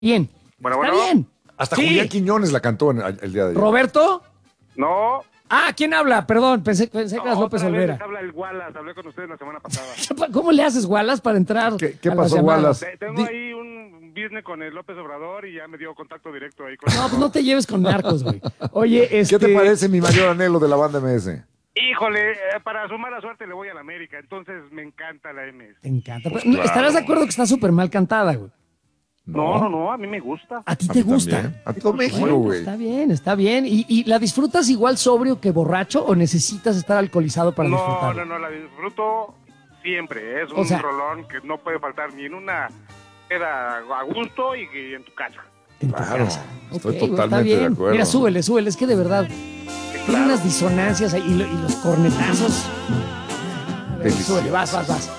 Bien. Bueno, Está bien. Hasta Sí. Julián Quiñones la cantó el día de ayer. ¿Roberto? No. Ah, ¿quién habla? Perdón, pensé que eras López Otra vez Olvera. les habla el Wallace. Hablé con ustedes la semana pasada. ¿Cómo le haces, Wallace, para entrar? ¿Qué a las pasó, llamadas? Wallace? Tengo ahí un business con el López Obrador y ya me dio contacto directo ahí con No, pues no te lleves con narcos, güey. Oye, ¿Qué te parece mi mayor anhelo de la banda MS? Híjole, para su mala suerte le voy a la América, entonces me encanta la MS. Te encanta. Pues Pero, claro. ¿estarás de acuerdo que está súper mal cantada, güey? No, a mí me gusta. ¿A ti A te mí gusta? también. A todo México, Bueno, güey. está bien, está bien. ¿Y la disfrutas igual sobrio que borracho o necesitas estar alcoholizado para disfrutarla? No, la disfruto siempre. Es O un sea- rolón que no puede faltar ni en una queda a gusto y en tu casa. En tu Claro, casa. estoy Ok, güey, totalmente está bien. de acuerdo. Mira, súbele, es que de verdad tiene Claro. unas disonancias ahí y los cornetazos. A ver, Delicioso. súbele, vas.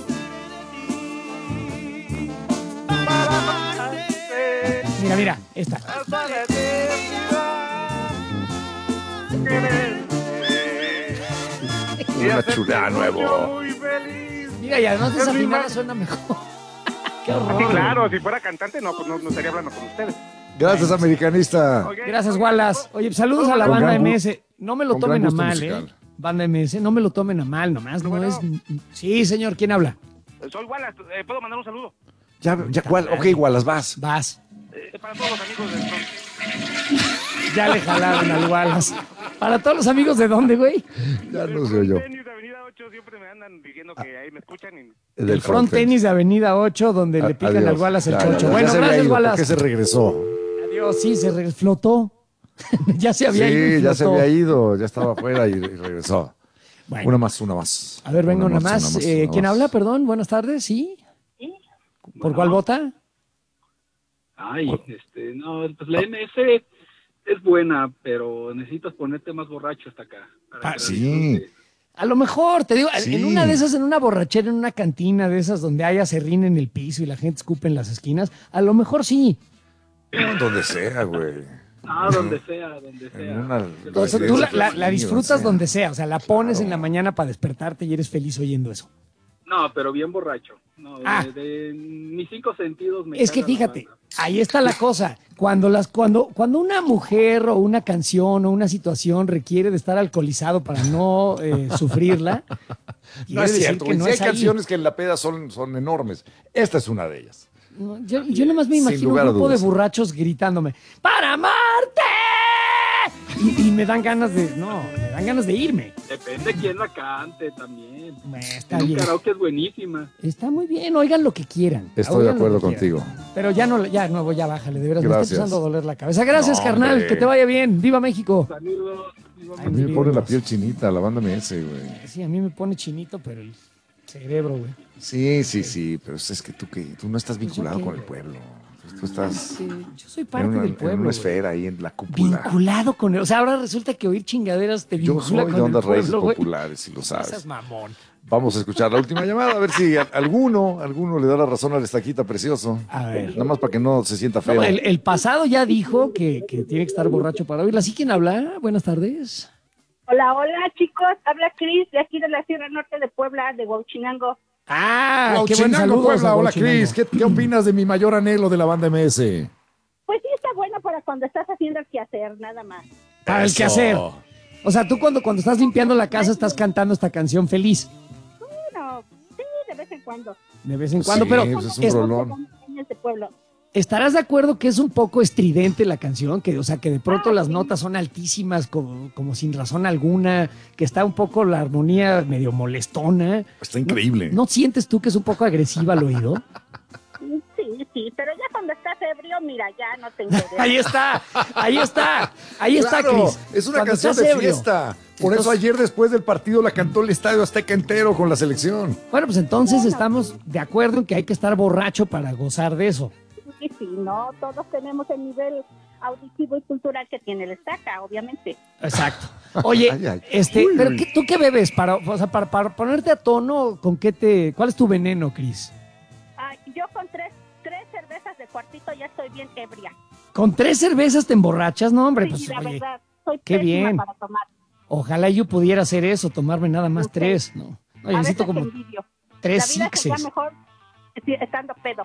Mira, esta. Una chulada nuevo. Muy feliz. Mira, y además Es desafinada mi suena mejor. Qué horror. Sí, claro, si fuera cantante no, pues no estaría hablando con ustedes. Gracias, americanista. Oye, Gracias, oye, Wallace. Oye, saludos a la Con banda gran gu- MS. No me lo con tomen gran a gusto mal, musical. Banda MS, no me lo tomen a mal, nomás no Bueno. es... Sí, señor, ¿quién habla? Soy Wallace, ¿puedo mandar un saludo? Ok, Wallace, vas. Vas. Para todos los amigos del Front. Ya le jalaron al Wallace. Para todos los amigos de dónde, güey. Ya no sé yo. Tenis de Avenida 8 siempre me andan diciendo que ahí me escuchan y... Del Front tenis de Avenida 8, donde le pican Adiós. al Wallace el Ya, chocho. ya Bueno, se había gracias, ido. ¿Por qué Wallace. se regresó? Adiós, sí, se flotó. Ya se había ido. y Sí, ya se flotó. había ido. Ya estaba afuera y regresó. Bueno. Una más. A ver, venga una más. una ¿Quién más. habla? Perdón, buenas tardes, ¿sí? ¿Por cuál vota? Ay, no, pues la MS es buena, pero necesitas ponerte más borracho hasta acá. para que la sí. disfrutes. A lo mejor, te digo, Sí. en una de esas, en una borrachera, en una cantina de esas donde haya serrín en el piso y la gente escupe en las esquinas, a lo mejor sí. No, donde sea, güey. Ah, donde sea. En una O sea, tú la residencia disfrutas femenil, donde sea, o sea, la pones Claro. en la mañana para despertarte y eres feliz oyendo eso. No, pero bien borracho. No, Ah. de mis 5 sentidos me Es que caga la fíjate, banda. ahí está la cosa. Cuando una mujer o una canción o una situación requiere de estar alcoholizado para no sufrirla, No quiere es decir cierto, que güey. no Sí hay es ahí. canciones que en la peda son enormes. Esta es una de ellas. No, yo nomás me Sin imagino un lugar a grupo de dudas. borrachos gritándome ¡Para Marte! Y me dan ganas de irme. Depende quién la cante también. Está En un bien. karaoke es buenísima. Está muy bien, oigan lo que quieran. Estoy de Oigan lo acuerdo que quieran. contigo. Pero ya ya bájale, de veras, me está Gracias. empezando a doler la cabeza. Gracias, No, carnal, hombre. que te vaya bien. ¡Viva México! Saludos. A mí me pone la piel chinita, la banda MS, güey. Sí, a mí me pone chinito, pero el cerebro, güey. Sí, pero es que tú no estás vinculado qué, con el güey? pueblo. Tú estás Yo soy parte del pueblo. en una güey. esfera ahí en la cúpula. Vinculado con él. O sea, ahora resulta que oír chingaderas te Yo vincula soy con de Ondas el Raíces pueblo, güey. Populares, si lo No seas sabes. mamón. Vamos a escuchar la última llamada, a ver si alguno le da la razón al estaquita precioso. A ver. Nada más para que no se sienta feo. No, el pasado ya dijo que tiene que estar borracho para oírla. ¿Así quién habla? Buenas tardes. Hola, chicos, habla Cris de aquí de la Sierra Norte de Puebla, de Huauchinango. Ah, qué buen Huachinango, saludo. Puebla. Hola, Cris. ¿Qué opinas de mi mayor anhelo de la banda MS? Pues sí está buena para cuando estás haciendo el quehacer, nada más. Para el Eso. quehacer. O sea, tú cuando estás limpiando la casa estás cantando esta canción feliz. Bueno, sí, de vez en cuando. De vez en Pues cuando, sí, pero pues es un rolón. De pueblo. ¿estarás de acuerdo que es un poco estridente la canción? O sea, que de pronto las notas son altísimas, como sin razón alguna, que está un poco la armonía medio molestona. Está increíble. ¿No sientes tú que es un poco agresiva al oído? Sí, pero ya cuando estás ebrio, mira, ya no te interesa. Ahí está, Claro, Cris. es una Cuando canción estás de ebrio. fiesta. Por eso Entonces- ayer después del partido la cantó el Estadio Azteca entero con la selección. Bueno, pues entonces estamos de acuerdo en que hay que estar borracho para gozar de eso. Sí, no, todos tenemos el nivel auditivo y cultural que tiene el estaca, obviamente. Exacto. Oye, Ay, ay. pero ¿tú qué bebes? Para ponerte a tono, ¿cuál es tu veneno, Cris? Yo con tres cervezas de cuartito ya estoy bien ebria. ¿Con 3 cervezas te emborrachas? No, hombre, Sí, pues la oye, verdad, soy qué pésima bien. para tomar. ojalá yo pudiera hacer eso, tomarme nada más Ok. 3, ¿no? No, yo A necesito veces como te envidio. 3 La vida sería sixes. mejor estando pedo.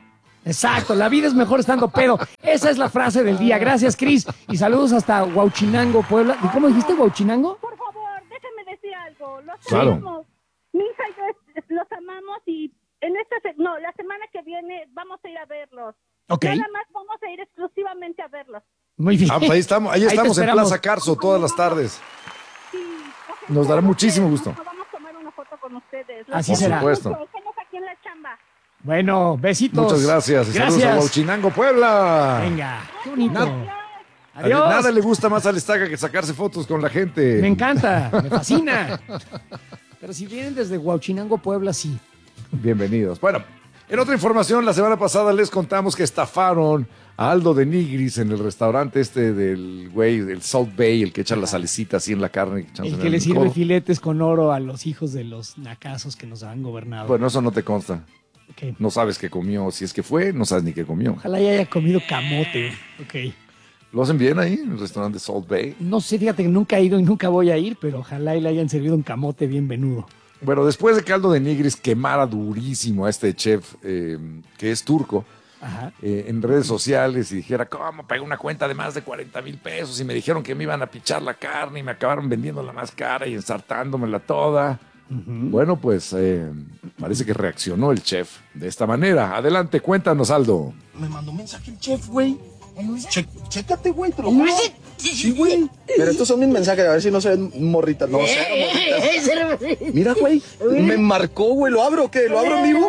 Exacto, la vida es mejor estando pedo. Esa es la frase del día. Gracias, Cris. Y saludos hasta Huauchinango, Puebla. ¿Y cómo dijiste, Huauchinango? Por favor, déjenme decir algo. Los Claro. amamos. Mi hija y yo los amamos y la semana que viene vamos a ir a verlos. Ok. Nada más vamos a ir exclusivamente a verlos. Muy bien. Pues ahí estamos te en esperamos. Plaza Carso todas las tardes. Sí, Nos dará muchísimo gusto. Vamos a tomar una foto con ustedes. Así Los será. quiero Por mucho. Estamos aquí en la chamba. Bueno, besitos. Muchas gracias. Y saludos a Gracias. Huauchinango, Puebla. Venga, qué bonito. Nada. Adiós. Nada le gusta más al Estaca que sacarse fotos con la gente. Me encanta, me fascina. Pero si vienen desde Huauchinango, Puebla, sí. Bienvenidos. Bueno, en otra información, la semana pasada les contamos que estafaron a Aldo de Nigris en el restaurante del güey, el Salt Bay, el que echa la salecita así en la carne. El que le sirve filetes con oro a los hijos de los nacazos que nos han gobernado. Bueno, eso no te consta. Ok. No sabes qué comió. Si es que fue, no sabes ni qué comió. Ojalá ya haya comido camote. Ok. ¿Lo hacen bien ahí en el restaurante Salt Bay? No sé, fíjate que nunca he ido y nunca voy a ir, pero ojalá y le hayan servido un camote bien venudo. Bueno, después de que Aldo de Nigris quemara durísimo a este chef que es turco, Ajá. en redes sociales y dijera, ¿cómo pagué una cuenta de más de 40,000 pesos? Y me dijeron que me iban a pichar la carne y me acabaron vendiéndola más cara y ensartándomela toda. Bueno, pues parece que reaccionó el chef de esta manera. Adelante, cuéntanos, Aldo. Me mandó un mensaje el chef, güey. Chécate, güey, te lo juro. Sí, güey. Mira, estos son mis mensajes, a ver si no se ven morritas. No, cero morritas. Mira, güey, me marcó, güey. ¿Lo abro o qué? ¿Lo abro en vivo?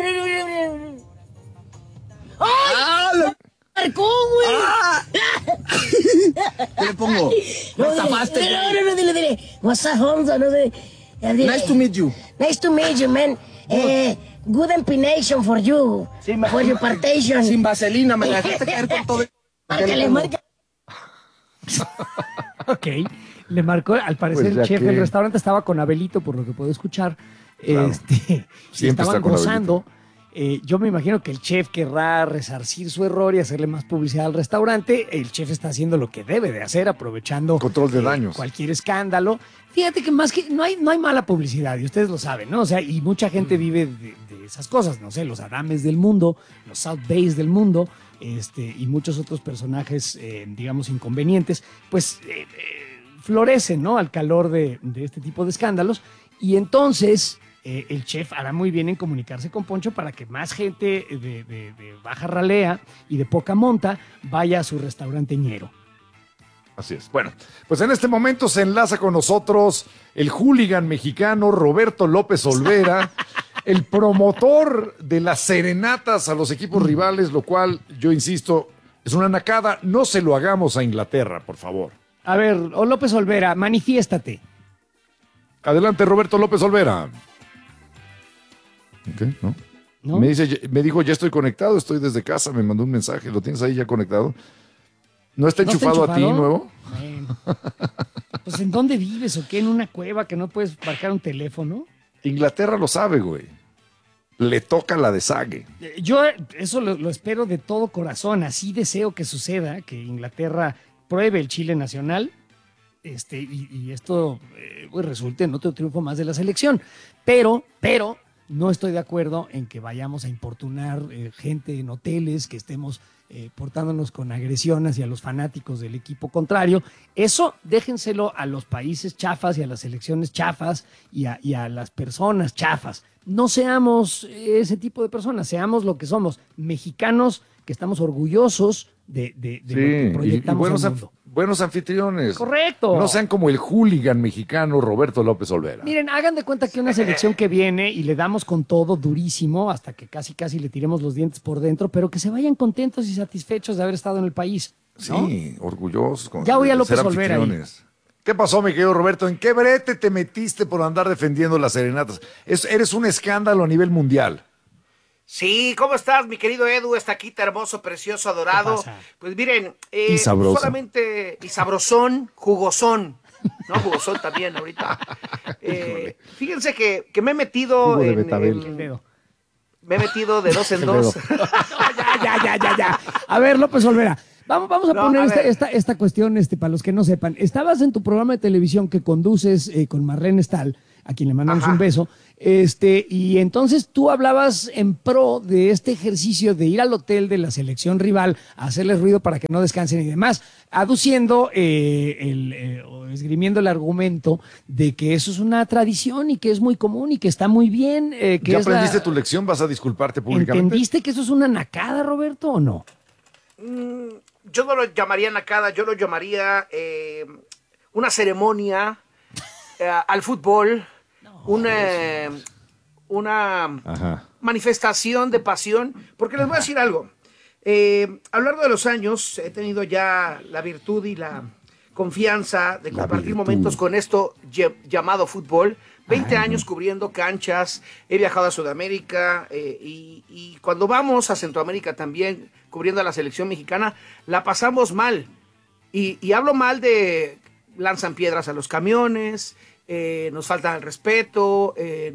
¡Ah! Marcó, güey. ¡Ah! ¿Qué le pongo? Me estafaste, güey. No, dile. What's up, Holmes? No sé. Nice to meet you. Nice to meet you, man. Good empination for you. Sí, for your partation. Sin vaselina, me la dejaste caer con todo. Márcale, marca. Ok. Le marcó, al parecer, Pues ya el chef que- del restaurante estaba con Abelito, por lo que puedo escuchar. Claro. Y Siempre estaban está con gozando. Yo me imagino que el chef querrá resarcir su error y hacerle más publicidad al restaurante. El chef está haciendo lo que debe de hacer, aprovechando Control de daños. cualquier escándalo. Fíjate que más que no hay mala publicidad, y ustedes lo saben, ¿no? O sea, y mucha gente vive de esas cosas, no sé, los Adames del mundo, los South Bays del mundo, y muchos otros personajes, digamos, inconvenientes, pues florecen, ¿no? Al calor de este tipo de escándalos. Y entonces el chef hará muy bien en comunicarse con Poncho para que más gente de baja ralea y de poca monta vaya a su restaurante ñero. Así es. Bueno, pues en este momento se enlaza con nosotros el hooligan mexicano Roberto López Olvera, el promotor de las serenatas a los equipos rivales, lo cual, yo insisto, es una nacada. No se lo hagamos a Inglaterra, por favor. A ver, López Olvera, manifiéstate. Adelante, Roberto López Olvera. Ok, ¿no? ¿No? Me dijo, ya estoy conectado, estoy desde casa, me mandó un mensaje, ¿lo tienes ahí ya conectado? ¿No está ¿No está enchufado a ti, enchufado? nuevo? Bueno. Pues ¿en dónde vives o qué? ¿En una cueva que no puedes marcar un teléfono? Inglaterra lo sabe, güey. Le toca la de Sague. Yo eso lo espero de todo corazón. Así deseo que suceda, que Inglaterra pruebe el Chile nacional y esto pues resulte en otro triunfo más de la selección. Pero no estoy de acuerdo en que vayamos a importunar gente en hoteles, que estemos portándonos con agresión hacia los fanáticos del equipo contrario. Eso déjenselo a los países chafas y a las selecciones chafas y a las personas chafas. No seamos ese tipo de personas, seamos lo que somos, mexicanos que estamos orgullosos de lo que y proyectamos buenos, al mundo. buenos anfitriones. Correcto. No sean como el hooligan mexicano Roberto López Olvera. Miren, hagan de cuenta que una selección que viene y le damos con todo durísimo hasta que casi le tiremos los dientes por dentro, pero que se vayan contentos y satisfechos de haber estado en el país, ¿no? Sí, orgullosos. Ya voy a de López ser Olvera ahí. anfitriones. ¿Qué pasó, mi querido Roberto? ¿En qué brete te metiste por andar defendiendo las serenatas? Eres un escándalo a nivel mundial. Sí, ¿cómo estás, mi querido Edu? Estaquita hermoso, precioso, adorado. ¿Qué pasa? Pues miren, Y sabroso. solamente, y sabrosón, jugosón. No, jugosón también ahorita. Fíjense que me he metido Jugo de betabel. El dedo. me he metido de dos en El dos. Ya. A ver, López Olvera, vamos a No, poner a ver. esta cuestión para los que no sepan. Estabas en tu programa de televisión que conduces con Marlene Stahl a quien le mandamos Ajá. un beso. Y entonces tú hablabas en pro de este ejercicio de ir al hotel de la selección rival a hacerles ruido para que no descansen y demás, aduciendo o esgrimiendo el argumento de que eso es una tradición y que es muy común y que está muy bien. Que ¿Ya es aprendiste tu lección? ¿Vas a disculparte públicamente? ¿Entendiste que eso es una nacada, Roberto, o no? Yo no lo llamaría nacada, yo lo llamaría una ceremonia al fútbol, una Ajá. manifestación de pasión, porque les voy a decir algo. A lo largo de los años he tenido ya la virtud y la confianza de compartir momentos con esto llamado fútbol. 20 años cubriendo canchas, he viajado a Sudamérica y cuando vamos a Centroamérica también, cubriendo a la selección mexicana, la pasamos mal. Y hablo mal de lanzan piedras a los camiones, nos faltan el respeto,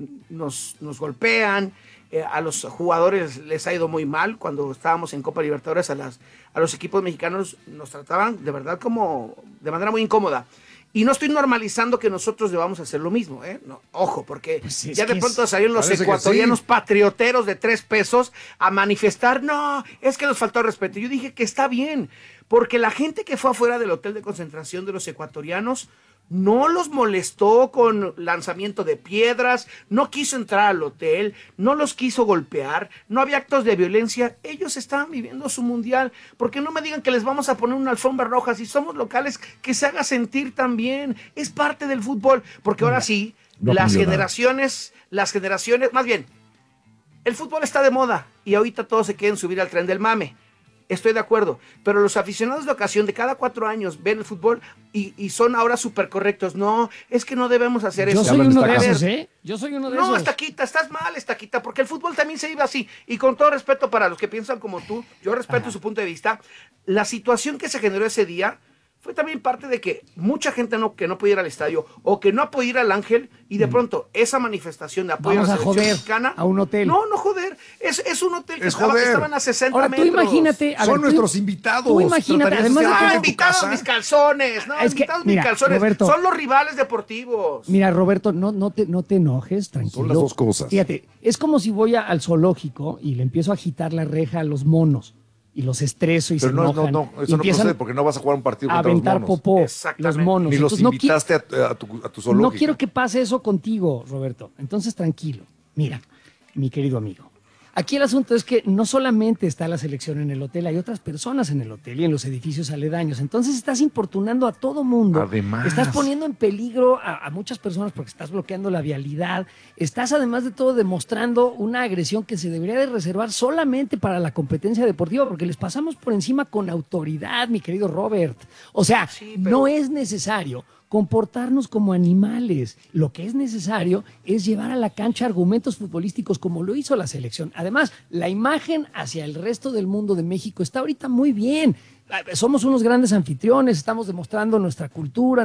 nos golpean, a los jugadores les ha ido muy mal. Cuando estábamos en Copa Libertadores a los equipos mexicanos nos trataban de verdad de manera muy incómoda. Y no estoy normalizando que nosotros debamos hacer lo mismo, ¿eh? No, ojo, porque Pues ya de pronto salieron los ecuatorianos patrioteros de 3 pesos a manifestar, no, es que nos faltó respeto. Yo dije que está bien, porque la gente que fue afuera del hotel de concentración de los ecuatorianos no los molestó con lanzamiento de piedras, no quiso entrar al hotel, no los quiso golpear, no había actos de violencia. Ellos estaban viviendo su mundial. Porque no me digan que les vamos a poner una alfombra roja. Si somos locales, que se haga sentir también. Es parte del fútbol. Porque ahora sí, las generaciones, más bien, el fútbol está de moda y ahorita todos se quieren subir al tren del mame. Estoy de acuerdo, pero los aficionados de ocasión de cada 4 años ven el fútbol y son ahora súper correctos. No, es que no debemos hacer eso. Yo soy uno de esos, ¿eh? Yo soy uno de esos. No, Estaquita, estás mal, Estaquita, porque el fútbol también se vive así. Y con todo respeto para los que piensan como tú, yo respeto su punto de vista. La situación que se generó ese día fue también parte de que mucha gente que no podía ir al estadio o que no podía ir al Ángel y de pronto esa manifestación de apoyo Vamos a a la selección joder mexicana. a un hotel. No joder. Es un hotel que Es joder. estaban a 60 Ahora metros. tú imagínate. Son nuestros invitados. Tú imagínate, ¿Tratarías además de de hacer que- en tu invitados casa? mis calzones. No, Es que, invitados mira, mis calzones. Roberto. Son los rivales deportivos. Mira, Roberto, no te enojes, tranquilo. Son las dos cosas. Fíjate, es como si voy al zoológico y le empiezo a agitar la reja a los monos y los estreso y Pero se no, enojan. eso y no empiezan procede porque no vas a jugar un partido a contra los aventar monos. popó Exactamente. los monos. Ni los Entonces, invitaste a tu zoológico. no quiero que pase eso contigo, Roberto. Entonces, tranquilo. Mira, mi querido amigo. Aquí el asunto es que no solamente está la selección en el hotel, hay otras personas en el hotel y en los edificios aledaños. Entonces estás importunando a todo mundo. Además. Estás poniendo en peligro a muchas personas porque estás bloqueando la vialidad. Estás además de todo demostrando una agresión que se debería de reservar solamente para la competencia deportiva porque les pasamos por encima con autoridad, mi querido Robert. O sea, Sí, pero- no es necesario comportarnos como animales. Lo que es necesario es llevar a la cancha argumentos futbolísticos como lo hizo la selección. Además, la imagen hacia el resto del mundo de México está ahorita muy bien. Somos unos grandes anfitriones, estamos demostrando nuestra cultura,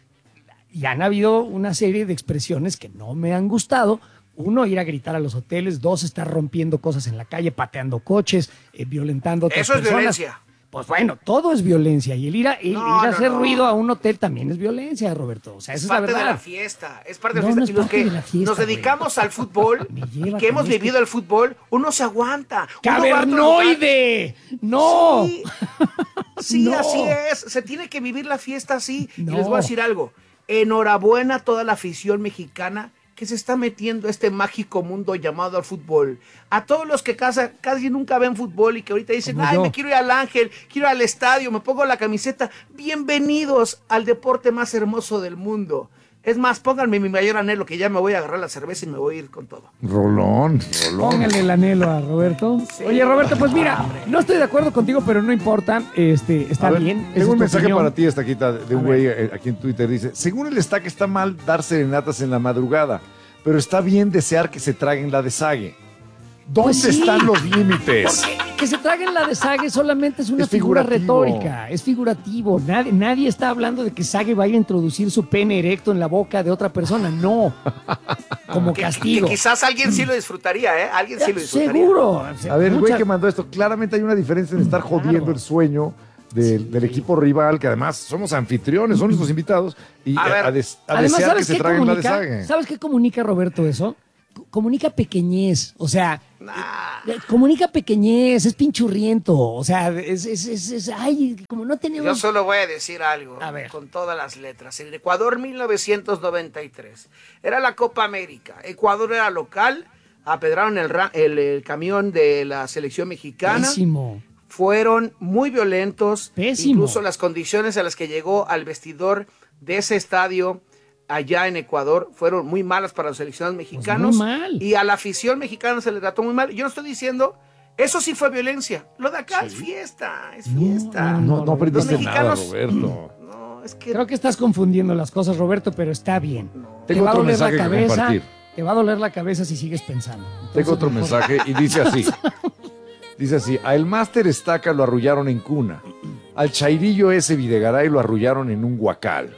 y han habido una serie de expresiones que no me han gustado. Uno, ir a gritar a los hoteles. 2, estar rompiendo cosas en la calle, pateando coches, violentando a otras Eso es personas. violencia. Pues bueno, todo es violencia. Y el ir a hacer ruido a un hotel también es violencia, Roberto. O sea, esa Es es la parte de la verdad. fiesta, es parte de No, la no fiesta. es Y los parte que de la fiesta, nos dedicamos al fútbol Me y lleva que con hemos este- vivido el fútbol, uno se aguanta. Uno va a otro lugar. ¡Cavernoide! ¡No! Sí, sí, No. así es. Se tiene que vivir la fiesta así. No. Y les voy a decir algo. Enhorabuena a toda la afición mexicana que se está metiendo a este mágico mundo llamado al fútbol. A todos los que casi nunca ven fútbol y que ahorita dicen, Como ay, yo. me quiero ir al Ángel, quiero ir al estadio, me pongo la camiseta. Bienvenidos al deporte más hermoso del mundo. Es más, pónganme mi mayor anhelo, que ya me voy a agarrar la cerveza y me voy a ir con todo. Rolón. Póngale el anhelo a Roberto. Oye, Roberto, pues mira, no estoy de acuerdo contigo, pero no importa. Está A ver, bien. esa tengo es un tu mensaje opinión. para ti, Estaquita, de A un güey aquí en Twitter. Dice, según el Estaque está mal dar serenatas en la madrugada, pero está bien desear que se traguen la desague. ¿Dónde Pues sí. están los límites? Porque que se traguen la de Sage solamente es una Es figura figurativo. retórica, es figurativo. Nadie está hablando de que Sage vaya a introducir su pene erecto en la boca de otra persona, no. Como castigo. Que quizás alguien sí lo disfrutaría, ¿eh? Alguien sí lo disfrutaría. Seguro. A ver, el güey que mandó esto, claramente hay una diferencia en estar jodiendo Claro. el sueño del equipo rival, que además somos anfitriones, son nuestros invitados, y A ver. a Además, desear que ¿sabes se qué traguen la comunica? deshague. ¿Sabes qué comunica, Roberto, eso? Comunica pequeñez, o sea, comunica pequeñez, es pinchurriento, o sea, ay, como no Yo tenemos... solo voy a decir algo, A ver. con todas las letras. En Ecuador 1993 era la Copa América. Ecuador era local, apedraron el camión de la selección mexicana. Pésimo. Fueron muy violentos. Pésimo. Incluso las condiciones a las que llegó al vestidor de ese estadio allá en Ecuador fueron muy malas para los seleccionados mexicanos. muy mal. Y a la afición mexicana se le trató muy mal. Yo no estoy diciendo, eso sí fue violencia. Lo de acá es fiesta, es fiesta. No aprendiste Los nada, mexicanos- Roberto. No, es que... Creo que estás confundiendo las cosas, Roberto, pero está bien. Tengo va a otro doler la mensaje que cabeza, compartir. te va a doler la cabeza si sigues pensando. Entonces, Tengo otro mejor- mensaje y dice así. Dice así, a el Máster Estaca lo arrullaron en cuna. Al Chairillo ese Videgaray lo arrullaron en un guacal.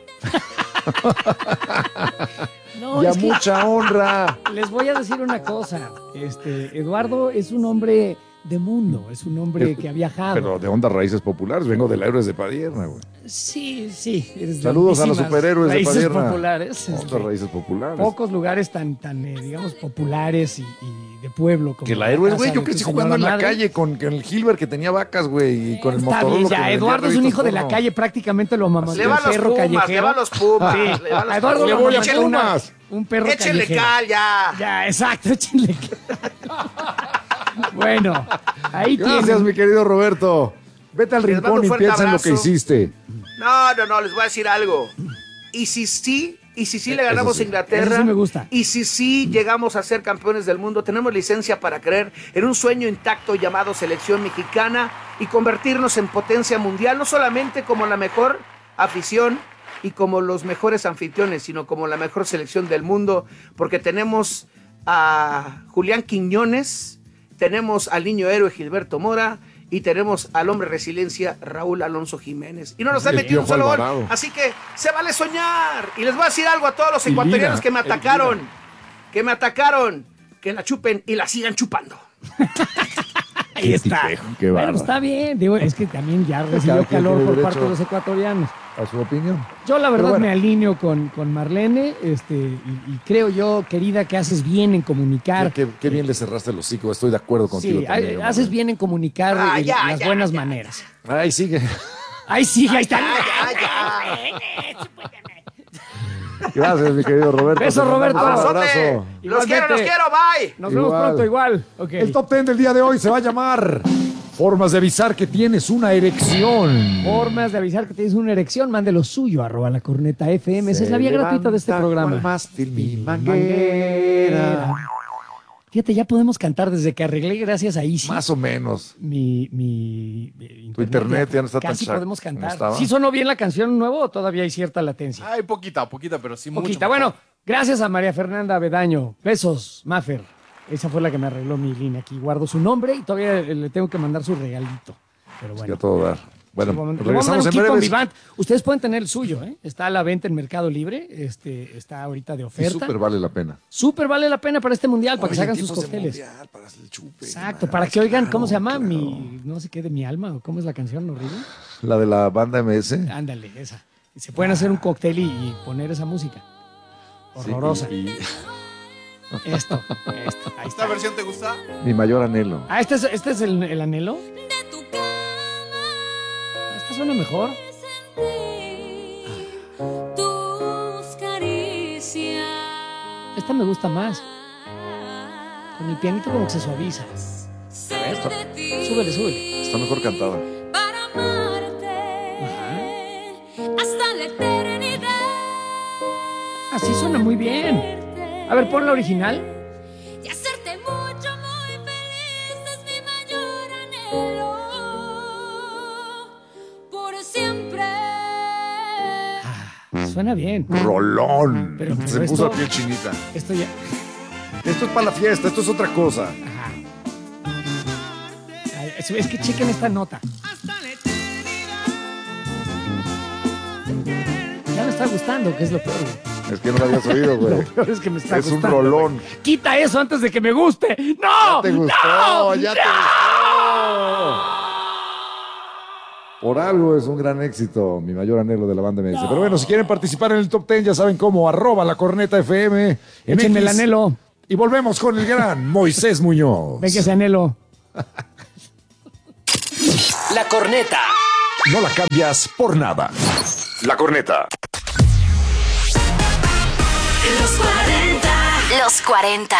No, Y a es que mucha honra. les voy a decir una cosa. Eduardo es un hombre de mundo, es un hombre que ha viajado. Pero de ondas raíces populares, vengo de Héroes de Padierna, güey. Sí, sí. eres de Saludos a los altísimas superhéroes de raíces Padierna. populares. Ondas raíces populares. Pocos lugares tan digamos, populares y de pueblo como Que la Héroes, güey, casa yo de tu crecí señora jugando en la madre. calle con el Gilbert que tenía vacas, güey, y con el Está Motorola. bien, que ya, vendía Eduardo es un revistas hijo de la porno. calle, prácticamente lo mamantó Le va a el los perro Pumas, callejero. le va a los Pumas. Sí, le va a los a Eduardo Le lo voy a mamantó Pumas. un perro Échele callejero. cal, ya. Ya, exacto, échenle cal. Bueno, ahí Gracias, tienen. mi querido Roberto. Vete al Les mando rincón un y fuerte piensa en lo que abrazo. hiciste. No, les voy a decir algo. Y si sí le ganamos sí. a Inglaterra, Eso sí me gusta. y si sí llegamos a ser campeones del mundo, tenemos licencia para creer en un sueño intacto llamado selección mexicana y convertirnos en potencia mundial, no solamente como la mejor afición y como los mejores anfitriones, sino como la mejor selección del mundo, porque tenemos a Julián Quiñones, tenemos al niño héroe Gilberto Mora y tenemos al hombre resiliencia Raúl Alonso Jiménez. Y no nos han El metido un Piojo solo gol. Alvarado. Así que se vale soñar. Y les voy a decir algo a todos los Y ecuatorianos Lira, que me el atacaron. Lira. Que la chupen y la sigan chupando. Ahí está. tipejo, qué Bueno, bárbaro. está bien. Digo, es que también ya Cada recibió quien calor tiene por derecho. parte de los ecuatorianos. A su opinión. Yo la verdad Pero bueno. me alineo con Marlene, y creo yo, querida, que haces bien en comunicar. Qué bien le cerraste el hocico, estoy de acuerdo contigo Sí, también. haces bien en comunicar las buenas maneras. Ay, sigue. Ay, sí, ahí está. Gracias, mi querido Roberto. Beso, Te mandamos Roberto. un Abrazote. abrazo. Los quiero, Igualmente. bye. Nos vemos Igual. pronto, igual. Ok. El top 10 del día de hoy se va a llamar Formas de avisar que tienes una erección. Formas de avisar que tienes una erección, mande lo suyo, @lacorneta.fm. Esa es la vía gratuita de este programa. Mi manguera. Fíjate, ya podemos cantar desde que arreglé, gracias a Easy. Más o menos. Mi Tu internet ya no está tan casi chac podemos como cantar. estaba. ¿Sí sonó bien la canción nuevo o todavía hay cierta latencia? Ay, poquita, pero sí mucho. Poquita. mejor. Bueno, gracias a María Fernanda Bedaño. Besos, Mafer. Esa fue la que me arregló mi línea aquí. Guardo su nombre y todavía le tengo que mandar su regalito. Pero Que bueno. a todo dar. Bueno, Sí, le voy a mandar regresamos un en kit con breves. Vivant. Ustedes pueden tener el suyo, ¿eh? Está a la venta en Mercado Libre. Está ahorita de Y oferta. súper vale la pena. Súper vale la pena para este mundial, para que se Oye, hagan sus tipos de cócteles. mundial, para el chupe, Exacto, man. para que oigan, ¿cómo se llama? Claro. Mi, no sé qué, de mi alma, o cómo es la canción horrible. La de la banda MS. Ándale, esa. Y se pueden hacer un cóctel y poner esa música. Sí, Horrorosa. y Esto, ahí ¿Esta está. versión te gusta? mi mayor anhelo. Ah, ¿este es el anhelo? Esta suena mejor. Esta me gusta más. Con el pianito como que se suaviza. Súbele. Está mejor cantada. Así suena muy bien. A ver, pon la original. Y hacerte mucho, muy feliz es mi mayor anhelo. Por siempre. Suena bien. Rolón. Pero Se puso esto- a piel chinita. Esto ya. Esto es para la fiesta, esto es otra cosa. Ajá. Ay, es que chequen esta nota. Ya me está gustando, que es lo peor. güey. Es que no lo habías oído, güey. Lo peor es que me está Es un gustando. rolón. Quita eso antes de que me guste. ¡No! Ya te gustó, ¡No! ya te ¡No! gustó. Por algo es un gran éxito, mi mayor anhelo de la banda MS. Pero bueno, si quieren participar en el Top 10, ya saben cómo, @lacornetafm. Échenme el anhelo. Y volvemos con el gran Moisés Muñoz. Ve que ese anhelo. La corneta. No la cambias por nada. La corneta. Los 40. Los 40.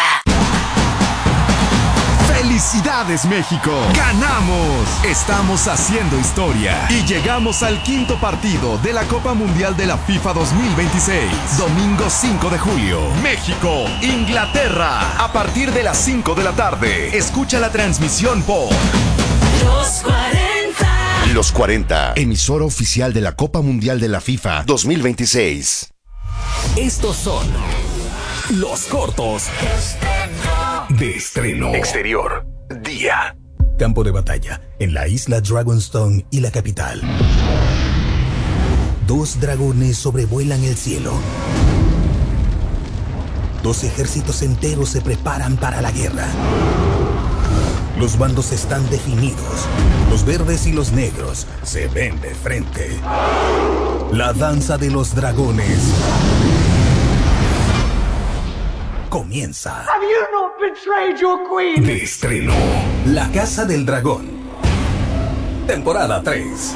¡Felicidades, México! ¡Ganamos! Estamos haciendo historia y llegamos al quinto partido de la Copa Mundial de la FIFA 2026. Domingo 5 de julio. México, Inglaterra. A partir de las 5 de la tarde. Escucha la transmisión por Los 40. Los 40. Emisora oficial de la Copa Mundial de la FIFA 2026. Estos son los cortos De estreno. Exterior. Día. Campo de batalla en la isla Dragonstone y la capital. 2 dragones sobrevuelan el cielo. 2 ejércitos enteros se preparan para la guerra. Los bandos están definidos. Los verdes y los negros se ven de frente. La danza de los dragones comienza. Have you not betrayed your queen? De estreno. La Casa del Dragón. Temporada 3.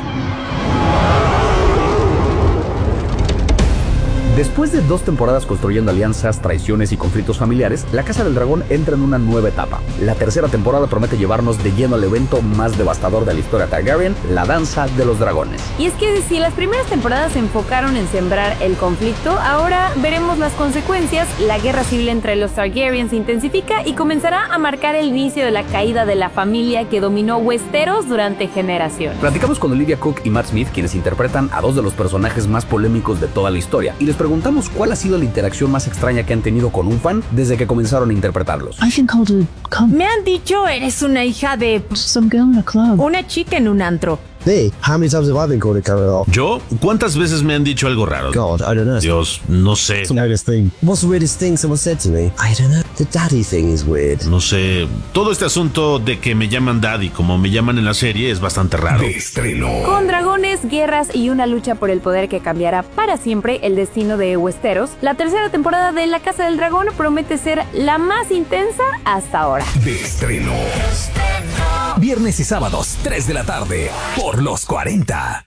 Después de 2 temporadas construyendo alianzas, traiciones y conflictos familiares, La Casa del Dragón entra en una nueva etapa. La tercera temporada promete llevarnos de lleno al evento más devastador de la historia Targaryen, la Danza de los Dragones. Y es que si las primeras temporadas se enfocaron en sembrar el conflicto, ahora veremos las consecuencias. La guerra civil entre los Targaryen se intensifica y comenzará a marcar el inicio de la caída de la familia que dominó Westeros durante generaciones. Platicamos con Olivia Cook y Matt Smith, quienes interpretan a 2 de los personajes más polémicos de toda la historia, y les preguntamos cuál ha sido la interacción más extraña que han tenido con un fan desde que comenzaron a interpretarlos. Me han dicho, eres una hija de una chica en un antro. Me, how many times have I been called a camera? ¿Yo? ¿Cuántas veces me han dicho algo raro? God, I don't know. Dios, no sé. It's the weirdest thing. What's the weirdest thing someone said to me? I don't know. The daddy thing is weird. No sé. Todo este asunto de que me llaman daddy como me llaman en la serie es bastante raro. De estreno. Con dragones, guerras y una lucha por el poder que cambiará para siempre el destino de Westeros, la tercera temporada de La Casa del Dragón promete ser la más intensa hasta ahora. De estreno. Viernes y sábados, 3 de la tarde, por Los 40.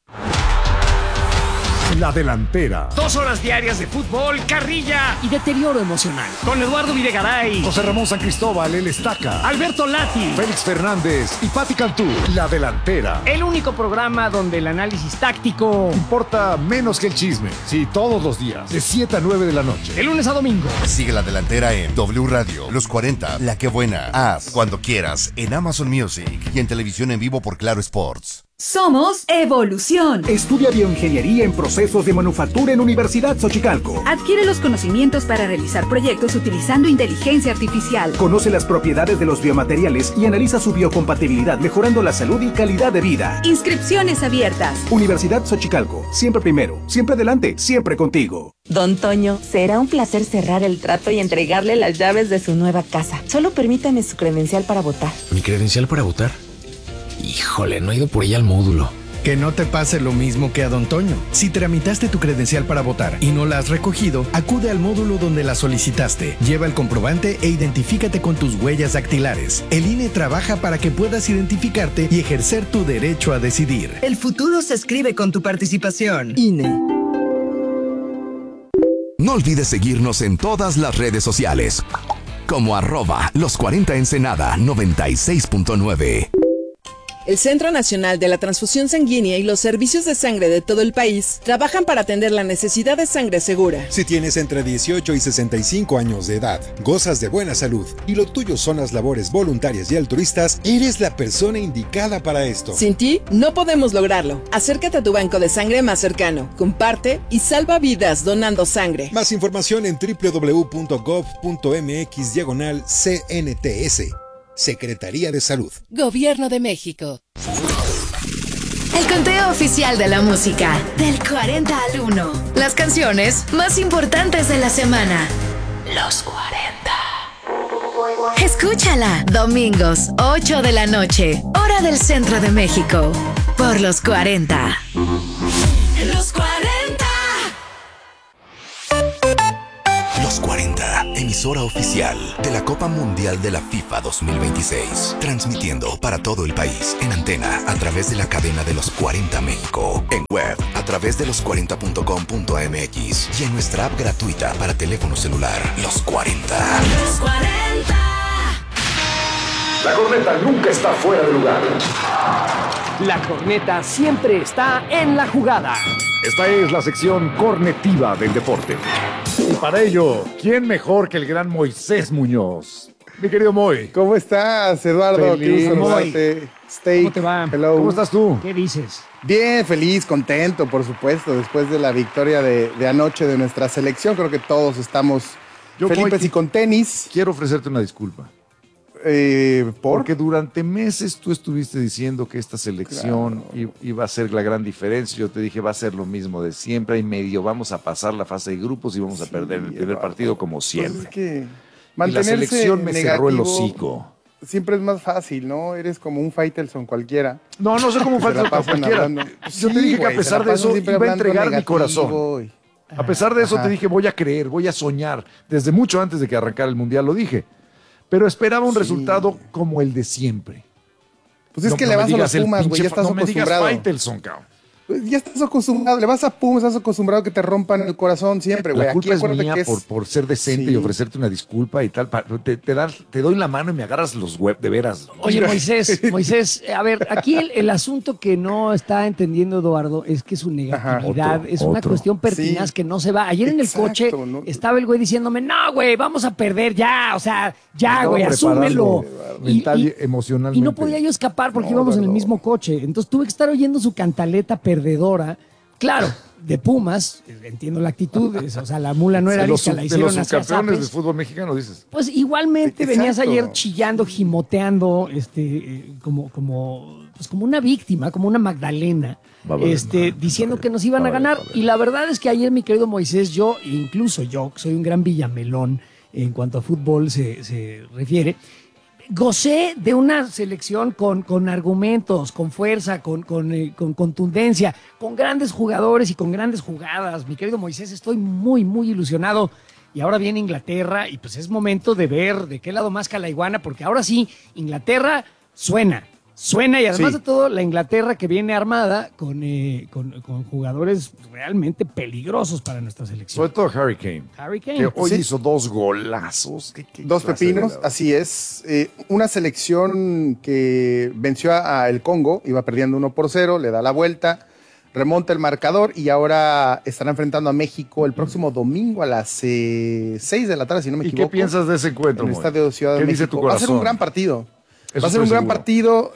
La delantera. 2 horas diarias de fútbol, carrilla y deterioro emocional. Con Eduardo Videgaray, José Ramón San Cristóbal, El Estaca, Alberto Lati, Félix Fernández y Pati Cantú. La delantera. El único programa donde el análisis táctico importa menos que el chisme. Sí, todos los días, de 7 a 9 de la noche. De lunes a domingo. Sigue La delantera en W Radio, Los 40, La que buena. Haz cuando quieras en Amazon Music y en televisión en vivo por Claro Sports. Somos Evolución. Estudia bioingeniería en procesos de manufactura en Universidad Xochicalco. Adquiere los conocimientos para realizar proyectos utilizando inteligencia artificial. Conoce las propiedades de los biomateriales y analiza su biocompatibilidad, mejorando la salud y calidad de vida. Inscripciones abiertas. Universidad Xochicalco. Siempre primero, siempre adelante, siempre contigo. Don Toño, será un placer cerrar el trato y entregarle las llaves de su nueva casa. Solo permítame su credencial para votar. ¿Mi credencial para votar? Híjole, no he ido por ella al módulo. Que no te pase lo mismo que a Don Toño. Si tramitaste tu credencial para votar y no la has recogido, acude al módulo donde la solicitaste. Lleva el comprobante e identifícate con tus huellas dactilares. El INE trabaja para que puedas identificarte y ejercer tu derecho a decidir. El futuro se escribe con tu participación. INE. No olvides seguirnos en todas las redes sociales, como @los40 Ensenada 96.9. El Centro Nacional de la Transfusión Sanguínea y los servicios de sangre de todo el país trabajan para atender la necesidad de sangre segura. Si tienes entre 18 y 65 años de edad, gozas de buena salud y lo tuyo son las labores voluntarias y altruistas, eres la persona indicada para esto. Sin ti, no podemos lograrlo. Acércate a tu banco de sangre más cercano, comparte y salva vidas donando sangre. Más información en www.gov.mx/CNTS. Secretaría de Salud. Gobierno de México. El conteo oficial de la música. Del 40 al 1. Las canciones más importantes de la semana. Los 40. Escúchala. Domingos, 8 de la noche. Hora del Centro de México. por los 40. Los 40. Los 40, emisora oficial de la Copa Mundial de la FIFA 2026. Transmitiendo para todo el país en antena a través de la cadena de Los 40 México. En web a través de los40.com.mx y en nuestra app gratuita para teléfono celular. Los 40. Los 40. La corneta nunca está fuera de lugar. La corneta siempre está en la jugada. Esta es la sección cornetiva del deporte. Y para ello, ¿quién mejor que el gran Moisés Muñoz? Mi querido Moy. ¿Cómo estás, Eduardo? Feliz. ¿Cómo te va? Hello. ¿Cómo estás tú? ¿Qué dices? Bien, feliz, contento, por supuesto, después de la victoria de anoche de nuestra selección. Creo que todos estamos felices y con tenis. Quiero ofrecerte una disculpa. Porque durante meses tú estuviste diciendo que esta selección iba a ser la gran diferencia. Yo te dije, va a ser lo mismo de siempre y medio. Vamos a pasar la fase de grupos y vamos a perder el primer partido como siempre. Pues es que y mantenerse la selección me cerró el negativo hocico. Siempre es más fácil, ¿no? Eres como un Faitelson cualquiera. No soy como un Faitelson cualquiera. Yo te dije que a pesar de eso iba a entregar mi corazón. A pesar de eso te dije, voy a creer, voy a soñar. Desde mucho antes de que arrancara el Mundial lo dije. Pero esperaba un resultado como el de siempre. Pues es que le vas a los Pumas, güey, ya estás acostumbrado. No me digas Faitelson, cabrón. Pues ya estás acostumbrado, le vas a Pumas, estás acostumbrado a que te rompan el corazón siempre, güey. La culpa es mía que por ser decente y ofrecerte una disculpa y tal. Te doy la mano y me agarras los web, de veras. Oye, Moisés, a ver, aquí el asunto que no está entendiendo Eduardo es que su negatividad es una cuestión pertinaz que no se va. Ayer en el coche estaba el güey diciéndome, no, güey, vamos a perder ya, o sea, ya, güey, asúmelo. Mental y emocionalmente. Y no podía yo escapar porque íbamos en el mismo coche. Entonces tuve que estar oyendo su cantaleta perdedora. Claro, de Pumas, entiendo la actitud, o sea, la mula no era lista, la hicieron de los hacia subcampeones zapes. del fútbol mexicano, dices. Pues igualmente Exacto. venías ayer chillando, gimoteando, como una víctima, como una Magdalena, diciendo que nos iban a ganar. Y la verdad es que ayer, mi querido Moisés, incluso yo, que soy un gran villamelón en cuanto a fútbol se refiere, gocé de una selección con argumentos, con fuerza, con contundencia, con grandes jugadores y con grandes jugadas. Mi querido Moisés, estoy muy, muy ilusionado. Y ahora viene Inglaterra y pues es momento de ver de qué lado más la iguana, porque ahora sí, Inglaterra suena y además de todo, la Inglaterra que viene armada con jugadores realmente peligrosos para nuestra selección. Sobre todo Harry Kane. Que hoy hizo 2 golazos. Dos pepinos, así es. Una selección que venció a el Congo, iba perdiendo 1-0, le da la vuelta, remonta el marcador y ahora estará enfrentando a México el próximo domingo a las 6 de la tarde, si no me equivoco. ¿Y qué piensas de ese encuentro? En el Estadio Ciudad de México. Dice tu corazón? Va a ser un gran partido. Va a ser un gran partido.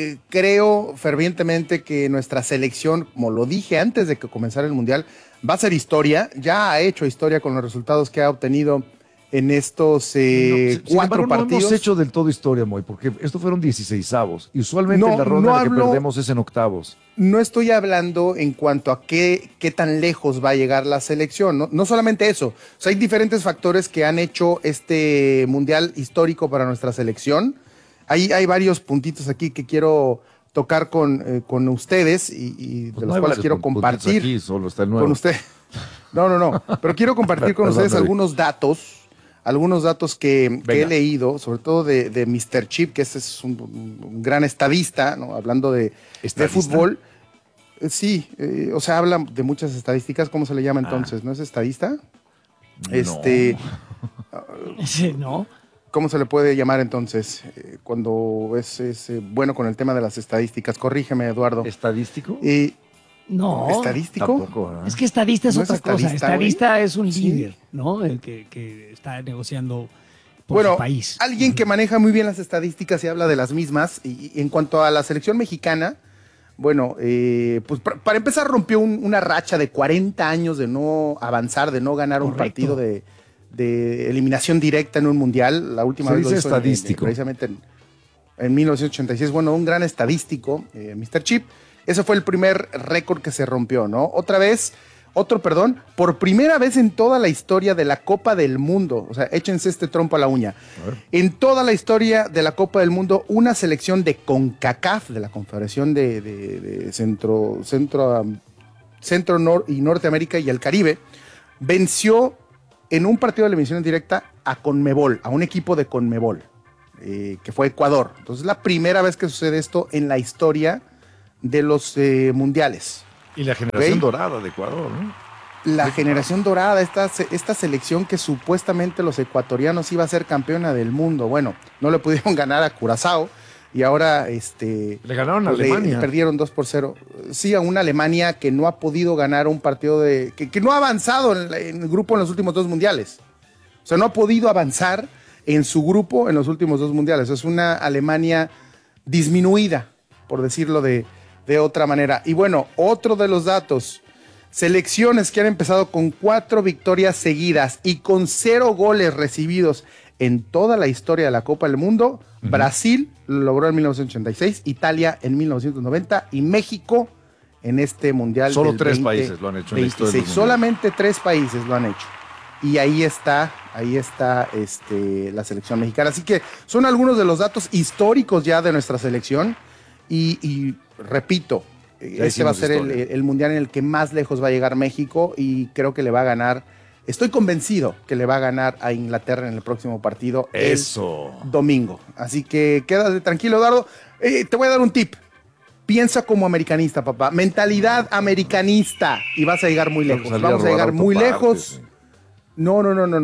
Creo fervientemente que nuestra selección, como lo dije antes de que comenzara el Mundial, va a ser historia. Ya ha hecho historia con los resultados que ha obtenido en estos 4 partidos. No hemos hecho del todo historia, Moy, porque estos fueron 16avos. Y usualmente la ronda en la que perdemos es en octavos. No estoy hablando en cuanto a qué tan lejos va a llegar la selección. No solamente eso. O sea, hay diferentes factores que han hecho este Mundial histórico para nuestra selección. Hay varios puntitos aquí que quiero tocar con ustedes y de los cuales quiero compartir aquí, solo está el nuevo. con usted. No. Pero quiero compartir con ustedes algunos datos que he leído, sobre todo de Mr. Chip, que es un gran estadista, ¿no? Hablando de fútbol. Sí, o sea, habla de muchas estadísticas. ¿Cómo se le llama entonces? ¿No es estadista? No. ¿Cómo se le puede llamar entonces cuando es bueno con el tema de las estadísticas? Corrígeme, Eduardo. ¿Estadístico? No. ¿Estadístico? Tampoco, ¿no? Es que estadista es otra cosa. Estadista es un Sí. líder, ¿no? El que está negociando por su país. Alguien que maneja muy bien las estadísticas y habla de las mismas. Y en cuanto a la selección mexicana, bueno, pues para empezar rompió una racha de 40 años de no avanzar, de no ganar un partido de eliminación directa en un mundial. La última vez lo hizo estadístico. precisamente en 1986. Bueno, un gran estadístico, Mr. Chip. Ese fue el primer récord que se rompió, ¿no? Otra vez, por primera vez en toda la historia de la Copa del Mundo, o sea, échense este trompo a la uña, en toda la historia de la Copa del Mundo, una selección de CONCACAF, de la Confederación de Centro y Norteamérica y el Caribe, venció en un partido de eliminación en directa a CONMEBOL, a un equipo de CONMEBOL, que fue Ecuador. Entonces es la primera vez que sucede esto en la historia de los mundiales. Y la generación dorada de Ecuador, ¿no? La generación dorada, esta selección que supuestamente los ecuatorianos iba a ser campeona del mundo. Bueno, no le pudieron ganar a Curazao y ahora le ganaron a Alemania. Perdieron 2-0. Sí, a una Alemania que no ha podido ganar un partido que no ha avanzado en el grupo en los últimos 2 mundiales. O sea, no ha podido avanzar en su grupo en los últimos 2 mundiales. Es una Alemania disminuida, por decirlo de otra manera. Y bueno, otro de los datos, selecciones que han empezado con 4 victorias seguidas y con 0 goles recibidos en toda la historia de la Copa del Mundo. Brasil lo logró en 1986, Italia en 1990 y México en este mundial. Solo 3 países lo han hecho en la historia del mundial. Solamente 3 países lo han hecho. Y ahí está la selección mexicana. Así que son algunos de los datos históricos ya de nuestra selección. Y repito, este va a ser el mundial en el que más lejos va a llegar México y creo que le va a ganar, estoy convencido que le va a ganar a Inglaterra en el próximo partido el domingo. Así que quédate tranquilo, Eduardo. Te voy a dar un tip. Piensa como americanista, papá. Mentalidad americanista y vas a llegar muy lejos. Vamos a llegar muy lejos. No.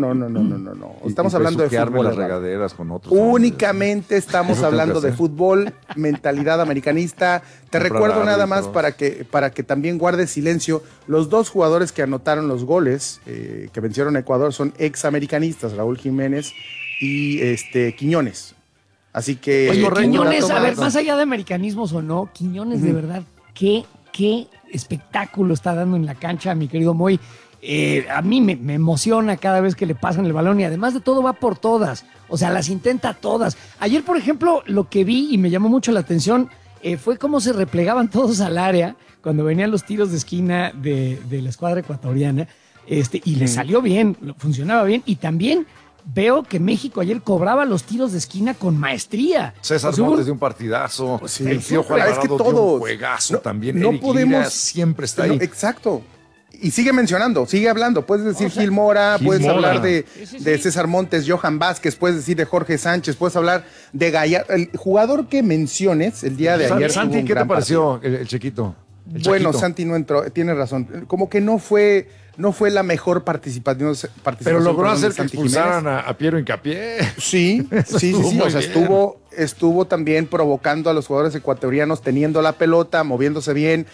Estamos hablando de fútbol. Las regaderas con otros únicamente estamos hablando de fútbol, mentalidad americanista. Te recuerdo nada más para que también guardes silencio. Los 2 jugadores que anotaron los goles que vencieron a Ecuador son examericanistas, Raúl Jiménez y Quiñones. Así que Quiñones, a ver, más allá de americanismos o no, Quiñones de verdad, qué espectáculo está dando en la cancha, mi querido Moy. A mí me emociona cada vez que le pasan el balón y además de todo va por todas, o sea, las intenta todas. Ayer, por ejemplo, lo que vi y me llamó mucho la atención fue cómo se replegaban todos al área cuando venían los tiros de esquina de la escuadra ecuatoriana y le salió bien, funcionaba bien y también veo que México ayer cobraba los tiros de esquina con maestría. César Montes de un partidazo, el Piojo Alvarado de un juegazo también. No Eric podemos, Lira siempre está ahí. Exacto. Y sigue mencionando, sigue hablando. Puedes decir Gil Mora, puedes hablar de César Montes, Johan Vázquez, puedes decir de Jorge Sánchez, puedes hablar de Gallardo. El jugador que menciones el día de ayer. Santi, ¿qué te pareció el chiquito? Bueno, Santi no entró, tiene razón. Como que no fue la mejor participación. Pero logró hacer que expulsaran a Piero Hincapié. Sí. O sea, estuvo también provocando a los jugadores ecuatorianos, teniendo la pelota, moviéndose bien,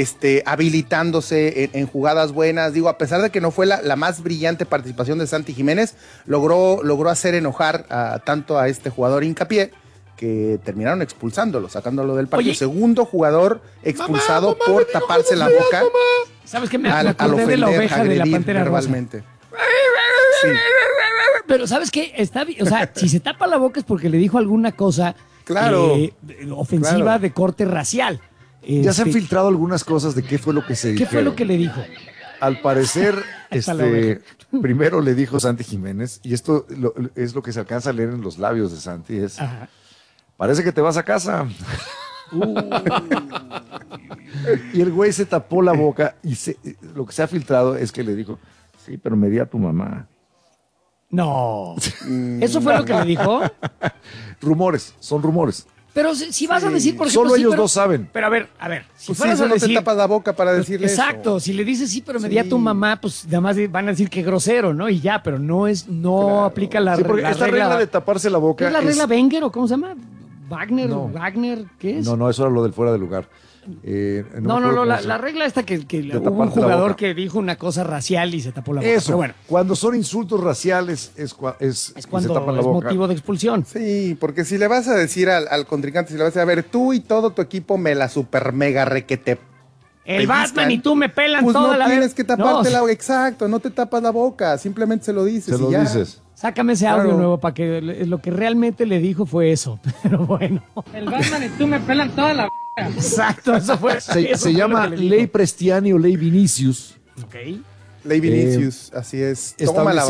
habilitándose en jugadas buenas. Digo, a pesar de que no fue la más brillante participación de Santi Jiménez, logró hacer enojar tanto a este jugador Hincapié, que terminaron expulsándolo, sacándolo del partido. Segundo jugador expulsado por taparse la boca. ¿Sabes qué? Me acordé de la oveja de la Pantera Rosa. Sí. Pero ¿sabes qué? O sea, si se tapa la boca es porque le dijo alguna cosa ofensiva de corte racial. Ya se han filtrado algunas cosas de qué fue lo que se dijeron. ¿Qué fue lo que le dijo? Al parecer, primero le dijo Santi Jiménez, y esto es lo que se alcanza a leer en los labios de Santi, parece que te vas a casa. Y el güey se tapó la boca y lo que se ha filtrado es que le dijo, sí, pero me di a tu mamá. No. ¿Eso fue lo que le dijo? Son rumores. Pero si vas a decir, por ejemplo... Solo ellos dos saben. Pero a ver. Si pues fueras a decir, no te tapas la boca para decirle exacto, si le dices sí, pero me di a tu mamá, pues nada más van a decir que grosero, ¿no? Y ya, pero no aplica la regla de taparse la boca. ¿Es la regla Wenger o cómo se llama? Wagner, ¿qué es? No, eso era lo del fuera de lugar. La regla esta que hubo un jugador que dijo una cosa racial y se tapó la boca. Eso, pero bueno. Cuando son insultos raciales es cuando se tapan la boca. Motivo de expulsión. Sí, porque si le vas a decir al contrincante, si le vas a decir, a ver, tú y todo tu equipo me la super mega requete. El Batman y tú me pelan pues toda la vez. No tienes que taparte la boca, exacto, no te tapas la boca, simplemente se lo dices. Dices. Sácame ese audio nuevo para que lo que realmente le dijo fue eso, pero bueno. El Batman y tú me pelan toda la... Exacto, eso fue. Se llama Ley Prestiani o Ley Vinicius. Ok. Ley Vinicius, así es. Toma la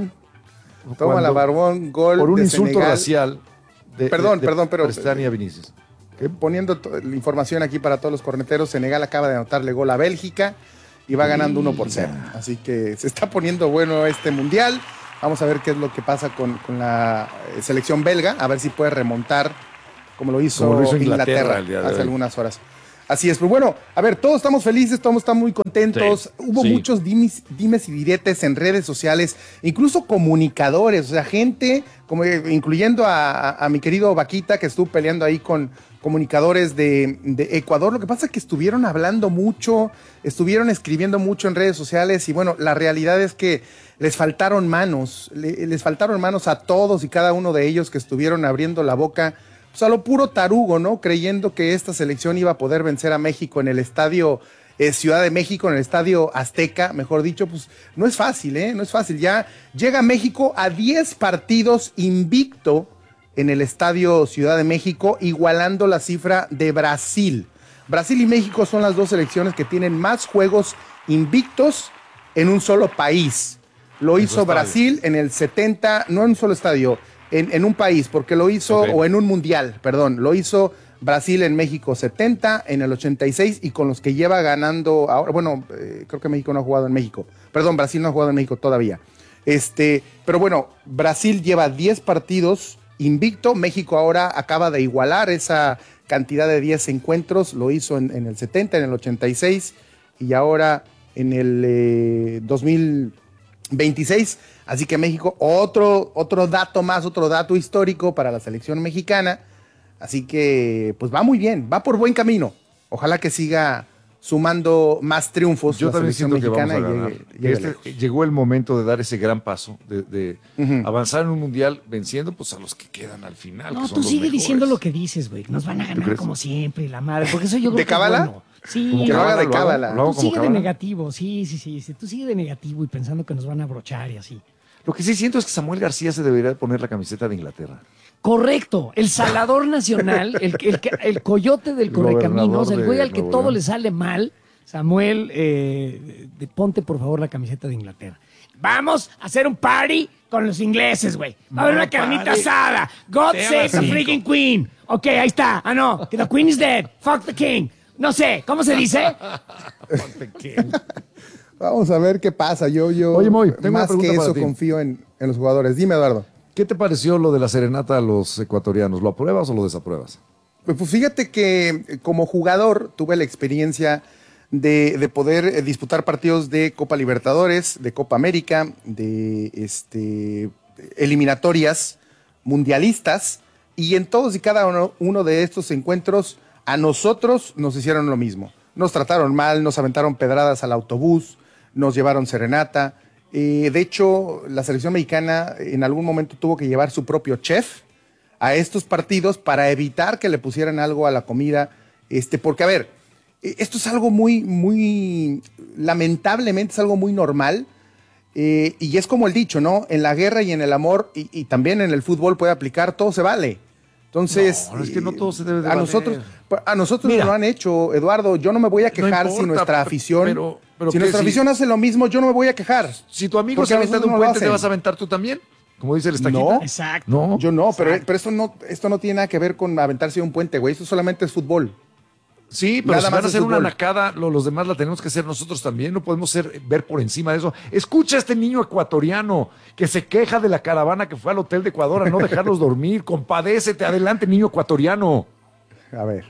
Barbón, gol por un de insulto Senegal. racial. Perdón, pero Cristania Vinicius. Poniendo la información aquí para todos los corneteros, Senegal acaba de anotarle gol a Bélgica y va ganando 1-0. Así que se está poniendo bueno este mundial. Vamos a ver qué es lo que pasa con la selección belga, a ver si puede remontar como lo hizo Inglaterra hace algunas horas. Así es, pero bueno, a ver, todos estamos felices, todos estamos muy contentos. Hubo muchos dimes y diretes en redes sociales, incluso comunicadores, o sea, gente, como incluyendo a mi querido Vaquita, que estuvo peleando ahí con comunicadores de Ecuador. Lo que pasa es que estuvieron hablando mucho, estuvieron escribiendo mucho en redes sociales y bueno, la realidad es que les faltaron manos a todos y cada uno de ellos que estuvieron abriendo la boca, pues a lo puro tarugo, ¿no? Creyendo que esta selección iba a poder vencer a México en el estadio Ciudad de México, en el estadio Azteca, mejor dicho, pues no es fácil, no es fácil. Ya llega México a 10 partidos invicto en el estadio Ciudad de México, igualando la cifra de Brasil. Brasil y México son las dos selecciones que tienen más juegos invictos en un solo país. Lo hizo Brasil en el 70, no en un solo estadio, en un país, porque lo hizo, o en un mundial, perdón, lo hizo Brasil en México 70, en el 86, y con los que lleva ganando ahora, bueno, creo que México no ha jugado en México, perdón, Brasil no ha jugado en México todavía. Pero bueno, Brasil lleva 10 partidos invicto, México ahora acaba de igualar esa cantidad de 10 encuentros, lo hizo en el 70, en el 86, y ahora en el 2026, así que México, otro dato más, otro dato histórico para la selección mexicana, así que pues va muy bien, va por buen camino, ojalá que siga sumando más triunfos. Yo la también selección siento mexicana que vamos a ganar. Llegó el momento de dar ese gran paso, de avanzar en un mundial venciendo pues a los que quedan al final. No, tú sigue diciendo lo que dices, güey, nos van a ganar como siempre, la madre, porque eso yo creo ¿De cábala? Que es bueno. Sí, que lo haga de cábala. Tú sigue de negativo, sí, tú sigue de negativo y pensando que nos van a abrochar y así. Lo que sí siento es que Samuel García se debería poner la camiseta de Inglaterra. Correcto, el salador nacional, el coyote del correcaminos, el güey al que todo le sale mal. Samuel, ponte por favor la camiseta de Inglaterra. Vamos a hacer un party con los ingleses, güey. Va a haber una carnita asada. God save the freaking queen. Ok, ahí está. Ah, no, the queen is dead. Fuck the king. No sé, ¿cómo se dice? Vamos a ver qué pasa. Yo Oye, Moy, tengo más una que pregunta eso para ti. confío en los jugadores. Dime, Eduardo. ¿Qué te pareció lo de la serenata a los ecuatorianos? ¿Lo apruebas o lo desapruebas? Pues fíjate que como jugador tuve la experiencia de poder disputar partidos de Copa Libertadores, de Copa América, de eliminatorias mundialistas, y en todos y cada uno de estos encuentros a nosotros nos hicieron lo mismo. Nos trataron mal, nos aventaron pedradas al autobús, nos llevaron serenata. De hecho, la selección mexicana en algún momento tuvo que llevar su propio chef a estos partidos para evitar que le pusieran algo a la comida, porque a ver, esto es algo muy, lamentablemente es algo muy normal, y es como el dicho, ¿no? En la guerra y en el amor, y también en el fútbol puede aplicar, todo se vale. Entonces, no, es que no todo se debe de a valer. nosotros nos lo han hecho, Eduardo. Yo no me voy a quejar si nuestra afición, si nuestra afición hace lo mismo, yo no me voy a quejar. Si tu amigo se avienta de un puente, ¿te vas a aventar tú también? Como dice el estaquita. No, exacto. No, yo no, pero esto no tiene nada que ver con aventarse de un puente, güey. Esto solamente es fútbol. Sí, pero Nada si más van a es hacer una fútbol. nacada, los demás la tenemos que hacer nosotros también. No podemos ver por encima de eso. Escucha a este niño ecuatoriano que se queja de la caravana que fue al hotel de Ecuador a no dejarlos dormir. Compadécete, adelante, niño ecuatoriano. A ver.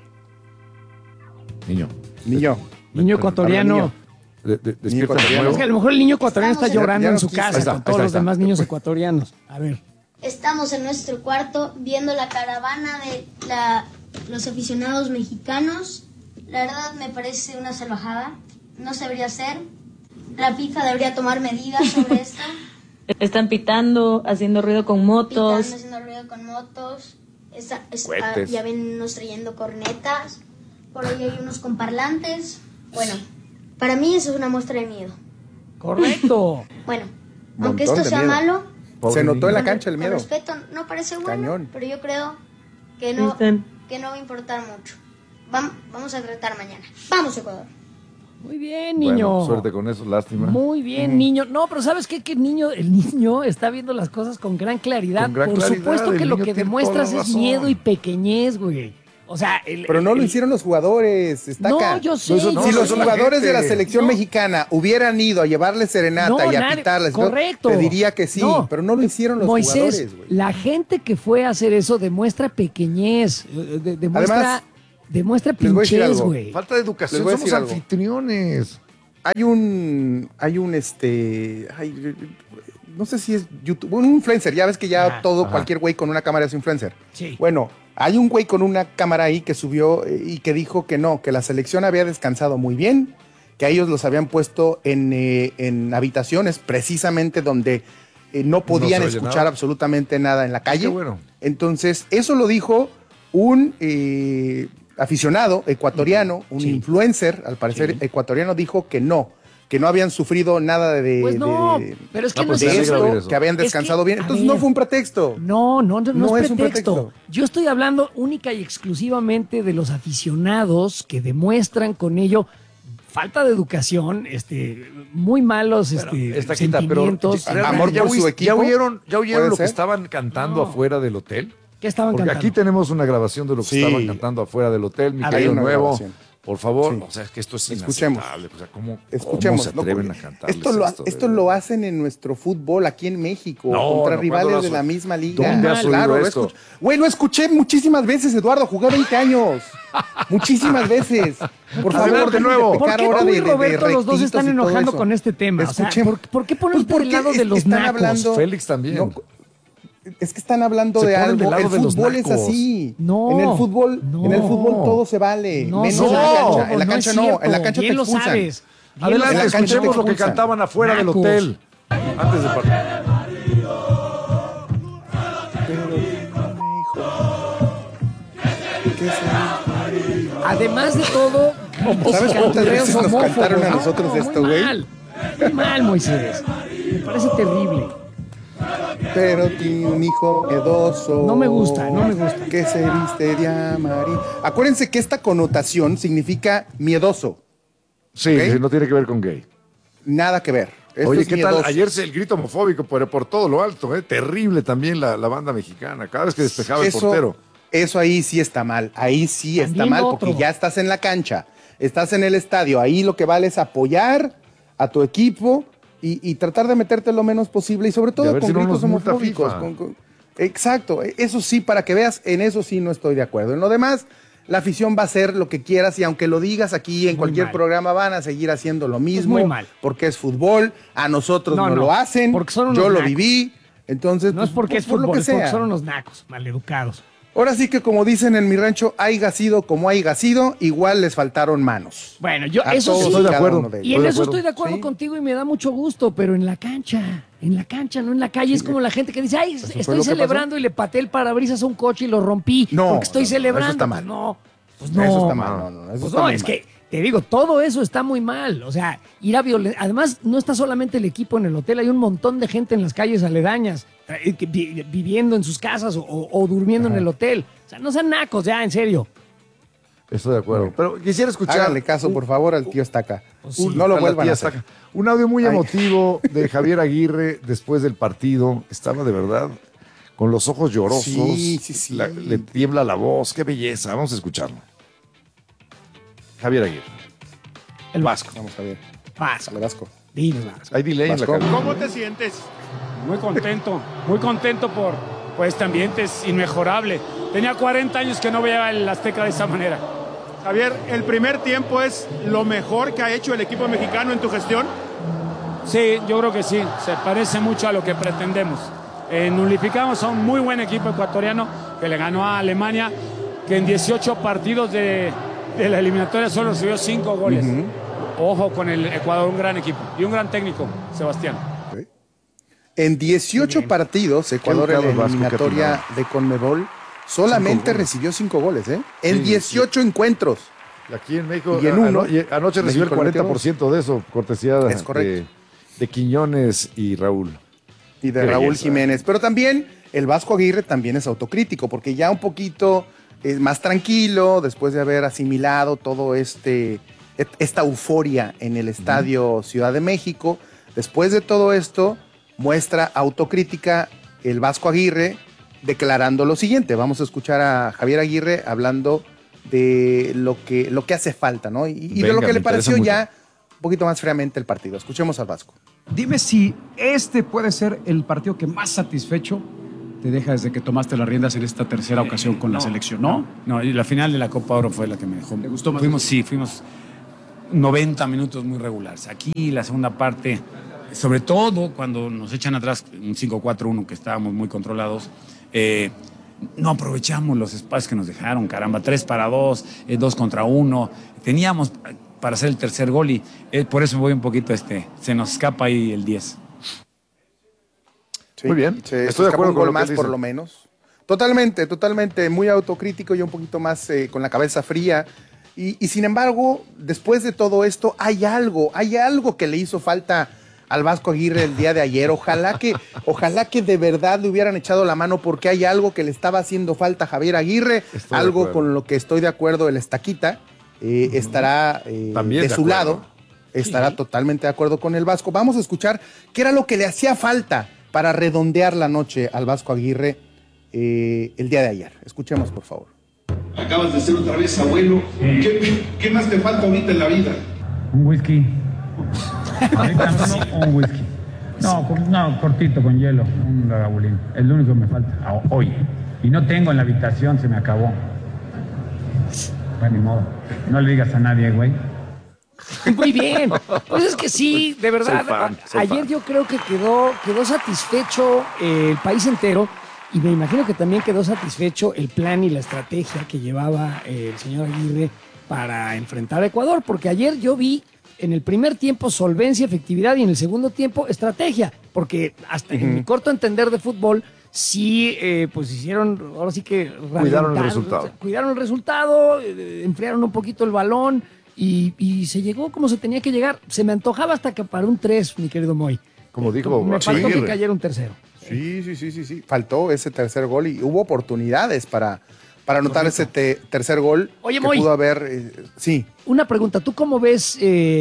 Niño ecuatoriano. Despierta de ecuatoriano. nuevo. Es que a lo mejor el niño ecuatoriano está llorando en su quiso. casa Ahí está, con todos ahí los está. demás niños ecuatorianos. A ver. Estamos en nuestro cuarto viendo la caravana de los aficionados mexicanos. La verdad me parece una salvajada. No se debería hacer. La FIFA debería tomar medidas sobre esto. Están pitando, haciendo ruido con motos. Pitando, haciendo ruido con motos. Cohetes. Ya ven unos trayendo cornetas. Por ahí hay unos con parlantes. Bueno, para mí eso es una muestra de miedo. Correcto. Bueno, Montón aunque esto de sea miedo. malo, Se notó en la cancha el con miedo. respeto, no parece bueno, Cañón. pero yo creo que no va a importar mucho. Vamos a tratar mañana. Vamos, Ecuador. Muy bien, niño. Bueno, suerte con eso, lástima. Muy bien, niño. No, pero ¿sabes qué? Que el niño está viendo las cosas con gran claridad. Con gran Por claridad, supuesto que el lo niño que tiene demuestras toda la es razón. miedo y pequeñez, güey. O sea, pero no lo hicieron los jugadores, Estaca. No, yo sé. Si los jugadores de la selección No. mexicana hubieran ido a llevarle serenata No, y a nadie- pitarles, correcto. te diría que sí, No. pero no lo hicieron los Moisés, jugadores, güey. la gente que fue a hacer eso demuestra pequeñez, Además, demuestra les voy a decir pinchez, algo. güey. Falta de educación, Les voy a somos decir algo. anfitriones. Hay un no sé si es YouTube, un influencer, ya ves que ya cualquier güey con una cámara es influencer. Sí. Bueno, hay un güey con una cámara ahí que subió y que dijo que no, que la selección había descansado muy bien, que a ellos los habían puesto en habitaciones precisamente donde no podían No se oye escuchar nada. absolutamente nada en la calle. Qué bueno. Entonces, eso lo dijo un aficionado ecuatoriano, un influencer, al parecer ecuatoriano, dijo que no habían sufrido nada de, Pues no, pero es que no es de eso. esto, que habían descansado bien. a Entonces ver, no fue un pretexto. No es un pretexto. Yo estoy hablando única y exclusivamente de los aficionados que demuestran con ello falta de educación, muy malos Esta quita, pero sentimientos. realmente amor por su equipo. ¿Ya oyeron ¿Puede lo que ser? estaban cantando afuera del hotel? ¿Qué estaban Porque cantando? aquí tenemos una grabación de lo que Sí. estaban cantando afuera del hotel, mi A querido ver. Una Nuevo. grabación. Por favor, Sí. o sea, es que esto es Escuchemos. inaceptable. O sea, ¿cómo Escuchemos. se atreven a cantar? Esto lo hacen en nuestro fútbol aquí en México, No, contra no, rivales ¿cuándo de lo la has- misma liga. ¿Dónde has oído Claro, esto? Güey, lo escuché muchísimas veces, Eduardo, jugué 20 años. Muchísimas veces. Por favor, Adelante, dejen de Nuevo. ¿Por pecar qué ahora tú de y Roberto los dos rectitos están y todo enojando eso. con este tema? O sea, Escuchemos. ¿por qué ponerte Pues porque del lado de los están nacos? hablando- Félix también. No, es que están hablando Se de ponen algo. del lado El de los fútbol es nacos. así. No, en el fútbol todo se vale. No, menos no, en la cancha. En la no cancha es no. cierto. En la cancha Bien te lo expulsan. sabes. Bien Adelante, En la cancha te escuchemos lo que expulsan. cantaban afuera del Nacos. hotel. Antes de partir. Además de todo, ¿Sabes cuántas veces nos homófobos, cantaron a ¿no? nosotros esto, Muy güey? mal. Muy mal, Moisés. Me parece terrible. Pero tiene un hijo miedoso. No me gusta. Que se viste de amarillo. Acuérdense que esta connotación significa miedoso. Sí, ¿Ok? no tiene que ver con gay. Nada que ver. Esto Oye, es ¿qué miedoso. tal? Ayer el grito homofóbico por todo lo alto, ¿eh? Terrible también la banda mexicana. Cada vez que despejaba el portero. Eso ahí sí está mal. Ahí sí está También mal otro. porque ya estás en la cancha. Estás en el estadio. Ahí lo que vale es apoyar a tu equipo y tratar de meterte lo menos posible y sobre Y a todo ver con si no gritos nos multa homofóbicos. FIFA. Exacto. Eso sí, para que veas, en eso sí no estoy de acuerdo. En lo demás, la afición va a hacer lo que quieras y aunque lo digas aquí en cualquier mal. programa van a seguir haciendo lo mismo. muy mal. Porque es fútbol. A nosotros no, No, lo hacen. porque son unos Yo lo nacos. viví. Entonces, No es porque es por lo fútbol, que es porque sea. son unos nacos, maleducados. Ahora sí que como dicen en mi rancho, haiga sido como haiga sido, igual les faltaron manos. Bueno, yo A eso todos sí. y Estoy de cada acuerdo. uno de ellos. Y en de eso acuerdo. estoy de acuerdo Sí. contigo y me da mucho gusto, pero en la cancha, no en la calle. Es como la gente que dice, ay, fue estoy lo que celebrando y le pateé el parabrisas a un coche y lo rompí No, porque estoy no, no, celebrando. eso está mal. Pues no. Eso está mal, no, eso Pues está no, muy es mal. que te digo, todo eso está muy mal. O sea, ir a violencia. Además, no está solamente el equipo en el hotel, hay un montón de gente en las calles aledañas, viviendo en sus casas o durmiendo en el hotel. O sea, no sean nacos, ya, en serio. Estoy de acuerdo. Pero quisiera escuchar. Háganle caso, por favor, al tío Estaca. sí. No lo a la vuelvan tía a hacer. Estaca. Un audio muy Ay. emotivo de Javier Aguirre después del partido. Estaba de verdad con los ojos llorosos. Sí. Le tiembla la voz. Qué belleza. Vamos a escucharlo. Javier Aguirre. El Vasco. Vamos a ver. Vasco. Dale, Vasco. Dinos, Vasco. Hay delay en la Vasco. cabina. ¿Cómo te sientes? Muy contento por este ambiente, es inmejorable. Tenía 40 años que no veía el Azteca de esa manera. Javier, ¿el primer tiempo es lo mejor que ha hecho el equipo mexicano en tu gestión? Sí, yo creo que sí, se parece mucho a lo que pretendemos. Nulificamos a un muy buen equipo ecuatoriano que le ganó a Alemania, que en 18 partidos de la eliminatoria solo recibió 5 goles. Ojo con el Ecuador, un gran equipo y un gran técnico, Sebastián. En 18 partidos, Ecuador en la educado, Vasco, eliminatoria de Conmebol solamente recibió 5 goles, ¿eh? En 18 encuentros. Aquí en México, Y en uno, anoche recibió el México le metió 40% de eso, cortesía Es correcto. de Quiñones y Raúl. Y de Qué Raúl belleza. Jiménez. Pero también el Vasco Aguirre también es autocrítico, porque ya un poquito más tranquilo, después de haber asimilado todo este esta euforia en el Estadio Ciudad de México. Después de todo esto, muestra autocrítica el Vasco Aguirre declarando lo siguiente. Vamos a escuchar a Javier Aguirre hablando de lo que hace falta, ¿no? Y de lo que le pareció ya un poquito más fríamente el partido. Escuchemos al Vasco. Dime si este puede ser el partido que más satisfecho te deja desde que tomaste las riendas en esta tercera ocasión con la selección, ¿no? No, y la final de la Copa Oro fue la que me dejó. ¿Te gustó más? Fuimos 90 minutos muy regulares. Aquí la segunda parte, sobre todo cuando nos echan atrás un 5-4-1 que estábamos muy controlados, no aprovechamos los espacios que nos dejaron, caramba, 3 para 2, 2 contra 1. Teníamos para hacer el tercer gol y por eso me voy un poquito, se nos escapa ahí el 10. Sí, muy bien, estoy de acuerdo con lo más, por lo menos. Totalmente, muy autocrítico y un poquito más con la cabeza fría. Y sin embargo, después de todo esto, hay algo que le hizo falta al Vasco Aguirre el día de ayer. Ojalá que de verdad le hubieran echado la mano, porque hay algo que le estaba haciendo falta a Javier Aguirre, algo con lo que estoy de acuerdo. El Estaquita estará de su lado, estará totalmente de acuerdo con el Vasco. Vamos a escuchar qué era lo que le hacía falta para redondear la noche al Vasco Aguirre el día de ayer. Escuchemos, por favor. Acabas de ser otra vez abuelo. ¿Qué más te falta ahorita en la vida? Un whisky. Ahorita no, un whisky. No, cortito, con hielo, un Lagavulin. Es lo único que me falta hoy. Y no tengo en la habitación, se me acabó. Bueno, ni modo. No le digas a nadie, güey. Muy bien. Pues es que sí, de verdad. Ayer yo creo que quedó satisfecho el país entero. Y me imagino que también quedó satisfecho el plan y la estrategia que llevaba el señor Aguirre para enfrentar a Ecuador, porque ayer yo vi en el primer tiempo solvencia, efectividad, y en el segundo tiempo estrategia, porque hasta en mi corto entender de fútbol, sí, pues hicieron, ahora sí que cuidaron el resultado, enfriaron un poquito el balón y se llegó como se tenía que llegar. Se me antojaba hasta que para un 3, mi querido Moy. Como dijo, me faltó que cayera un tercero. Sí. Faltó ese tercer gol y hubo oportunidades para anotar ese tercer gol. Oye, que Moy, pudo haber. Sí. Una pregunta, ¿tú cómo ves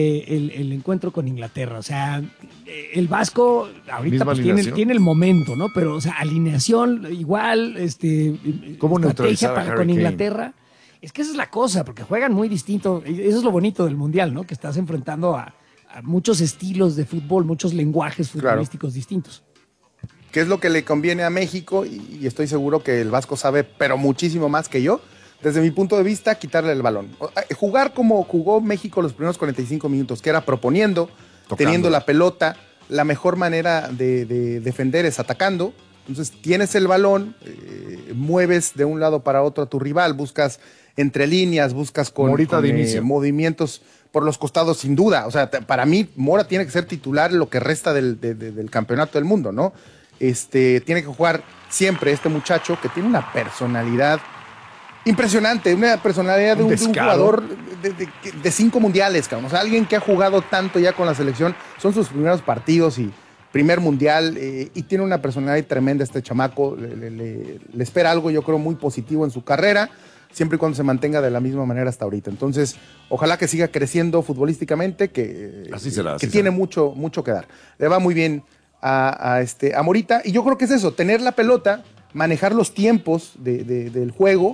el encuentro con Inglaterra? O sea, el Vasco ahorita pues, tiene el momento, ¿no? Pero, o sea, alineación igual, ¿cómo estrategia con Inglaterra. Es que esa es la cosa, porque juegan muy distinto. Eso es lo bonito del Mundial, ¿no? Que estás enfrentando a muchos estilos de fútbol, muchos lenguajes futbolísticos distintos. ¿Qué es lo que le conviene a México? Y estoy seguro que el Vasco sabe, pero muchísimo más que yo. Desde mi punto de vista, quitarle el balón. Jugar como jugó México los primeros 45 minutos, que era proponiendo, teniendo la pelota. La mejor manera de defender es atacando. Entonces tienes el balón, mueves de un lado para otro a tu rival, buscas entre líneas, buscas con movimientos por los costados, sin duda. O sea, para mí, Mora tiene que ser titular lo que resta del campeonato del mundo, ¿no? Tiene que jugar siempre este muchacho que tiene una personalidad impresionante, una personalidad de un jugador de 5 mundiales, cabrón. O sea, alguien que ha jugado tanto ya con la selección, son sus primeros partidos y primer mundial, y tiene una personalidad tremenda este chamaco. Le espera algo, yo creo, muy positivo en su carrera, siempre y cuando se mantenga de la misma manera hasta ahorita. Entonces, ojalá que siga creciendo futbolísticamente, que tiene mucho que dar. Le va muy bien a Morita, y yo creo que es eso, tener la pelota, manejar los tiempos del juego,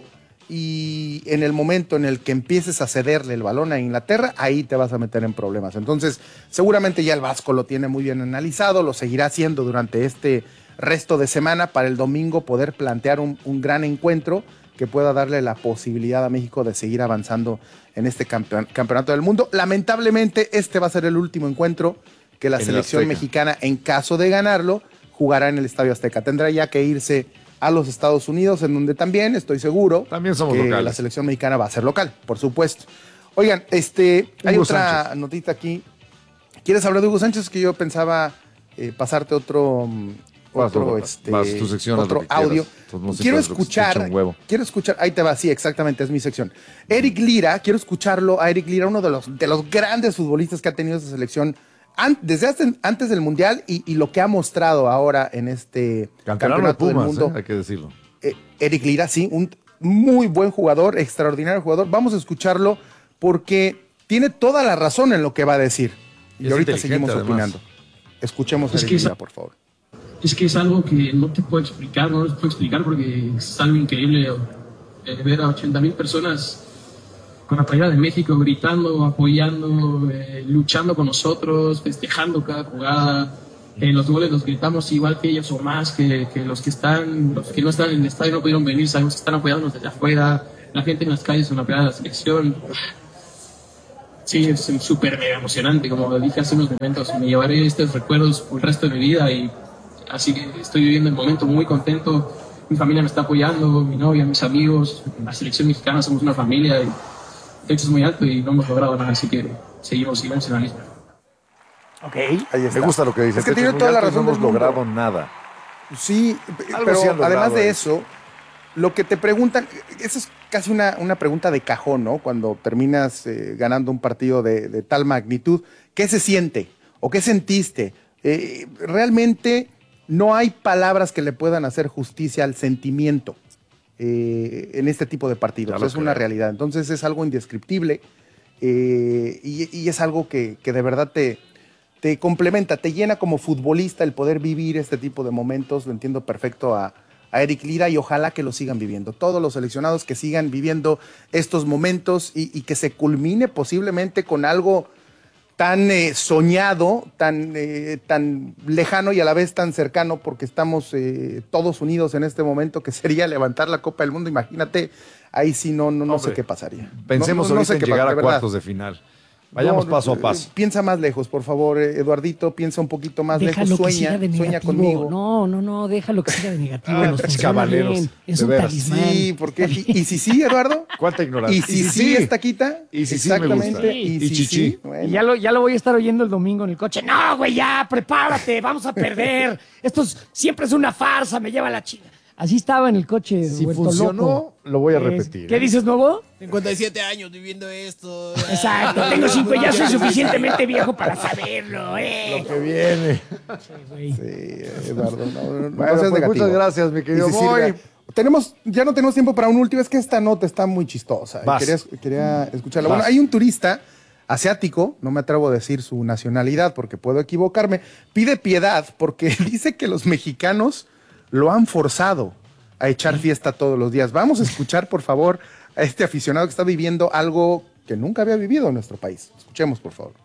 y en el momento en el que empieces a cederle el balón a Inglaterra, ahí te vas a meter en problemas. Entonces, seguramente ya el Vasco lo tiene muy bien analizado, lo seguirá haciendo durante este resto de semana para el domingo poder plantear un gran encuentro que pueda darle la posibilidad a México de seguir avanzando en este campeonato del mundo. Lamentablemente, este va a ser el último encuentro que la selección mexicana, en caso de ganarlo, jugará en el Estadio Azteca. Tendrá ya que irse a los Estados Unidos, en donde también estoy seguro que la selección mexicana va a ser local, por supuesto. Oigan, hay otra notita aquí. ¿Quieres hablar de Hugo Sánchez? Que yo pensaba pasarte otro tu sección, otro audio. Quiero escuchar, ahí te va, sí, exactamente, es mi sección. Eric Lira, quiero escucharlo a Eric Lira, uno de los grandes futbolistas que ha tenido esa selección desde antes del Mundial y lo que ha mostrado ahora en este campeonato del mundo. Hay que decirlo. Eric Lira, sí, un muy buen jugador, extraordinario jugador. Vamos a escucharlo porque tiene toda la razón en lo que va a decir. Y es ahorita seguimos además. Opinando. Escuchemos a Eric Lira, por favor. Es que es algo que no te puedo explicar, no les puedo explicar porque es algo increíble ver a 80,000 personas con la playera de México gritando, apoyando, luchando con nosotros, festejando cada jugada. Los goles los gritamos igual que ellos o más, que los que no están en el estadio no pudieron venir, sabemos que están apoyándonos desde afuera, la gente en las calles con la playera de la selección. Sí, es súper mega emocionante, como dije hace unos momentos, me llevaré estos recuerdos por el resto de mi vida y así que estoy viviendo el momento muy contento, mi familia me está apoyando, mi novia, mis amigos, la selección mexicana, somos una familia, y el techo es muy alto y no hemos logrado nada, así que seguimos en la misma. Ok, ahí está. Me gusta lo que dice. Es que tiene toda la razón. No hemos logrado nada. Sí, Algo pero sí han logrado además de ahí. eso, lo que te preguntan, eso es casi una pregunta de cajón, ¿no? Cuando terminas ganando un partido de tal magnitud, ¿qué se siente? ¿O qué sentiste? Realmente no hay palabras que le puedan hacer justicia al sentimiento en este tipo de partidos. Es una realidad. Entonces es algo indescriptible y es algo que de verdad te complementa, te llena como futbolista el poder vivir este tipo de momentos. Lo entiendo perfecto a Eric Lira y ojalá que lo sigan viviendo. Todos los seleccionados que sigan viviendo estos momentos y que se culmine posiblemente con algo tan soñado, tan lejano y a la vez tan cercano, porque estamos todos unidos en este momento, que sería levantar la Copa del Mundo. Imagínate, ahí sí no sé qué pasaría. Pensemos ahorita en llegar a cuartos de final. Vayamos paso a paso. Piensa más lejos, por favor, Eduardito, piensa un poquito más Déjalo lejos, que siga de sueña negativo. conmigo. No, déjalo que siga de negativo. Nos funciona caballeros, bien. Es de un veras. talismán. Sí, porque ¿y si sí, Eduardo? ¿Cuánta ignorancia? ¿Y si sí está quita? Y si sí me Exactamente. gusta. Y Y si chichi. sí, bueno. Y ya lo voy a estar oyendo el domingo en el coche. No, güey, ya, prepárate, vamos a perder. Esto siempre es una farsa, me lleva la chica. Así estaba en el coche. Si vuelto funcionó, loco. lo voy a repetir. ¿Qué dices, nuevo? 57 años viviendo esto. Exacto, tengo 5, ya soy suficientemente viejo para saberlo, Lo que viene. Sí, Eduardo, no Bueno, seas pues negativo. muchas gracias, mi querido Y si Moy. ya no tenemos tiempo para un último, es que esta nota está muy chistosa. Vas. Quería escucharla. Vas. Bueno, hay un turista asiático, no me atrevo a decir su nacionalidad porque puedo equivocarme, pide piedad porque dice que los mexicanos lo han forzado a echar fiesta todos los días. Vamos a escuchar, por favor, a este aficionado que está viviendo algo que nunca había vivido en nuestro país. Escuchemos, por favor.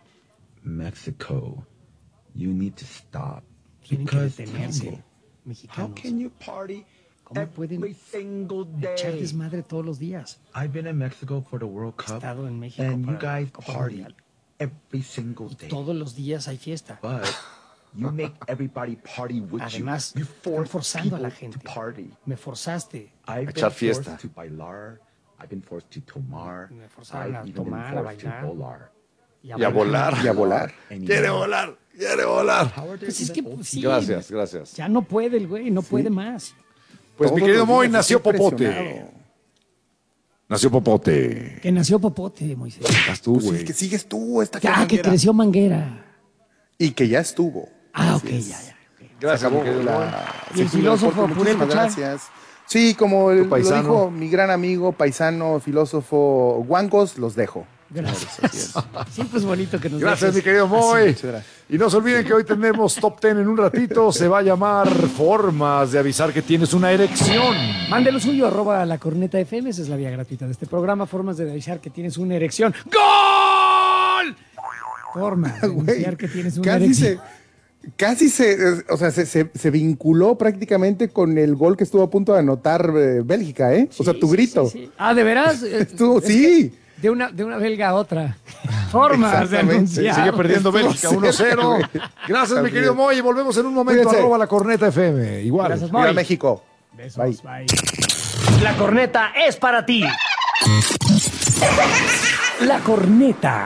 Mexico, you need to stop. Tienen que Because detenerse, how mexicanos. can you party ¿Cómo pueden every single echar day? desmadre todos los días? I've been in Mexico for the World He Cup, estado en México and you para la guys Copa party Mundial. every single day. Todos los días hay fiesta. But you make everybody party with Además, you. You están force forzando a la people gente. to party. Me forzaste. I've echar been fiesta. forced to bailar. I've been forced to tomar. Me forzaron a I've even tomar, been a forced bailar. to volar. Y a volar. Y a volar. And Quiere you know, volar, quiere volar. Pues es que pues, sí, Gracias. ya no puede el güey, no puede más. Pues mi Todos querido los Moy, días, nació estoy Popote. impresionado. Nació Popote. Que nació Popote, Moisés. Estás tú, Pues güey. es que sigues tú, esta Ya que creció Manguera. Y que ya estuvo. Ah, Así ok, es. ya. Gracias, mi querido Moy. Y el filósofo Muchísimas Purepecha. gracias. Sí, como Tu lo paisano. dijo mi gran amigo, paisano, filósofo Guangos, los dejo. Gracias. Así es. Siempre es bonito que nos Gracias, mi dejes querido así. Moy. Muchas gracias. Y no se olviden que hoy tenemos Top 10 en un ratito. Se va a llamar Formas de avisar que tienes una erección. Mande lo suyo, @lacornetafm, esa es la vía gratuita de este programa. Formas de avisar que tienes una erección. ¡Gol! Formas de Güey, avisar que tienes una erección. Casi se vinculó prácticamente con el gol que estuvo a punto de anotar Bélgica, ¿eh? O sea, tu grito. Sí. Ah, ¿de veras? Estuvo, Es sí. que de una belga a otra. Formas de Exactamente. anunciar. Sigue perdiendo Bélgica 1-0. Gracias, mi querido Moy. Y volvemos en un momento. Cuídense. @la corneta FM. Igual. Gracias, Viva Moy. México. Besos, Bye. bye. La corneta es para ti. La corneta.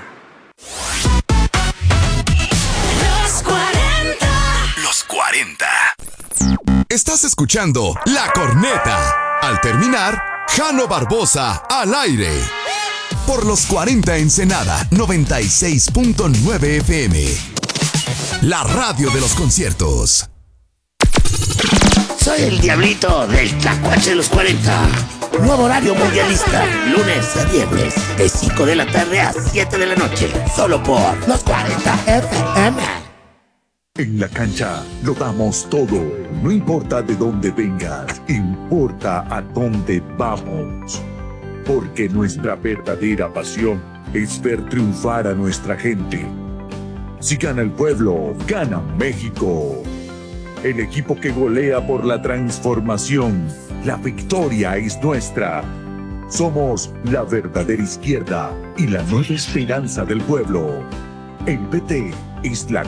Los 40. Los 40. Estás escuchando La Corneta. Al terminar, Jano Barbosa al aire. Por los 40 Ensenada 96.9 FM. La radio de los conciertos. Soy el diablito del Tlacuache de los 40. Nuevo horario mundialista, lunes a viernes, de 5 de la tarde a 7 de la noche, solo por los 40 FM. En la cancha lo damos todo, no importa de dónde vengas, importa a dónde vamos. Porque nuestra verdadera pasión es ver triunfar a nuestra gente. Si gana el pueblo, gana México. El equipo que golea por la transformación. La victoria es nuestra. Somos la verdadera izquierda y la nueva esperanza del pueblo. El PT es la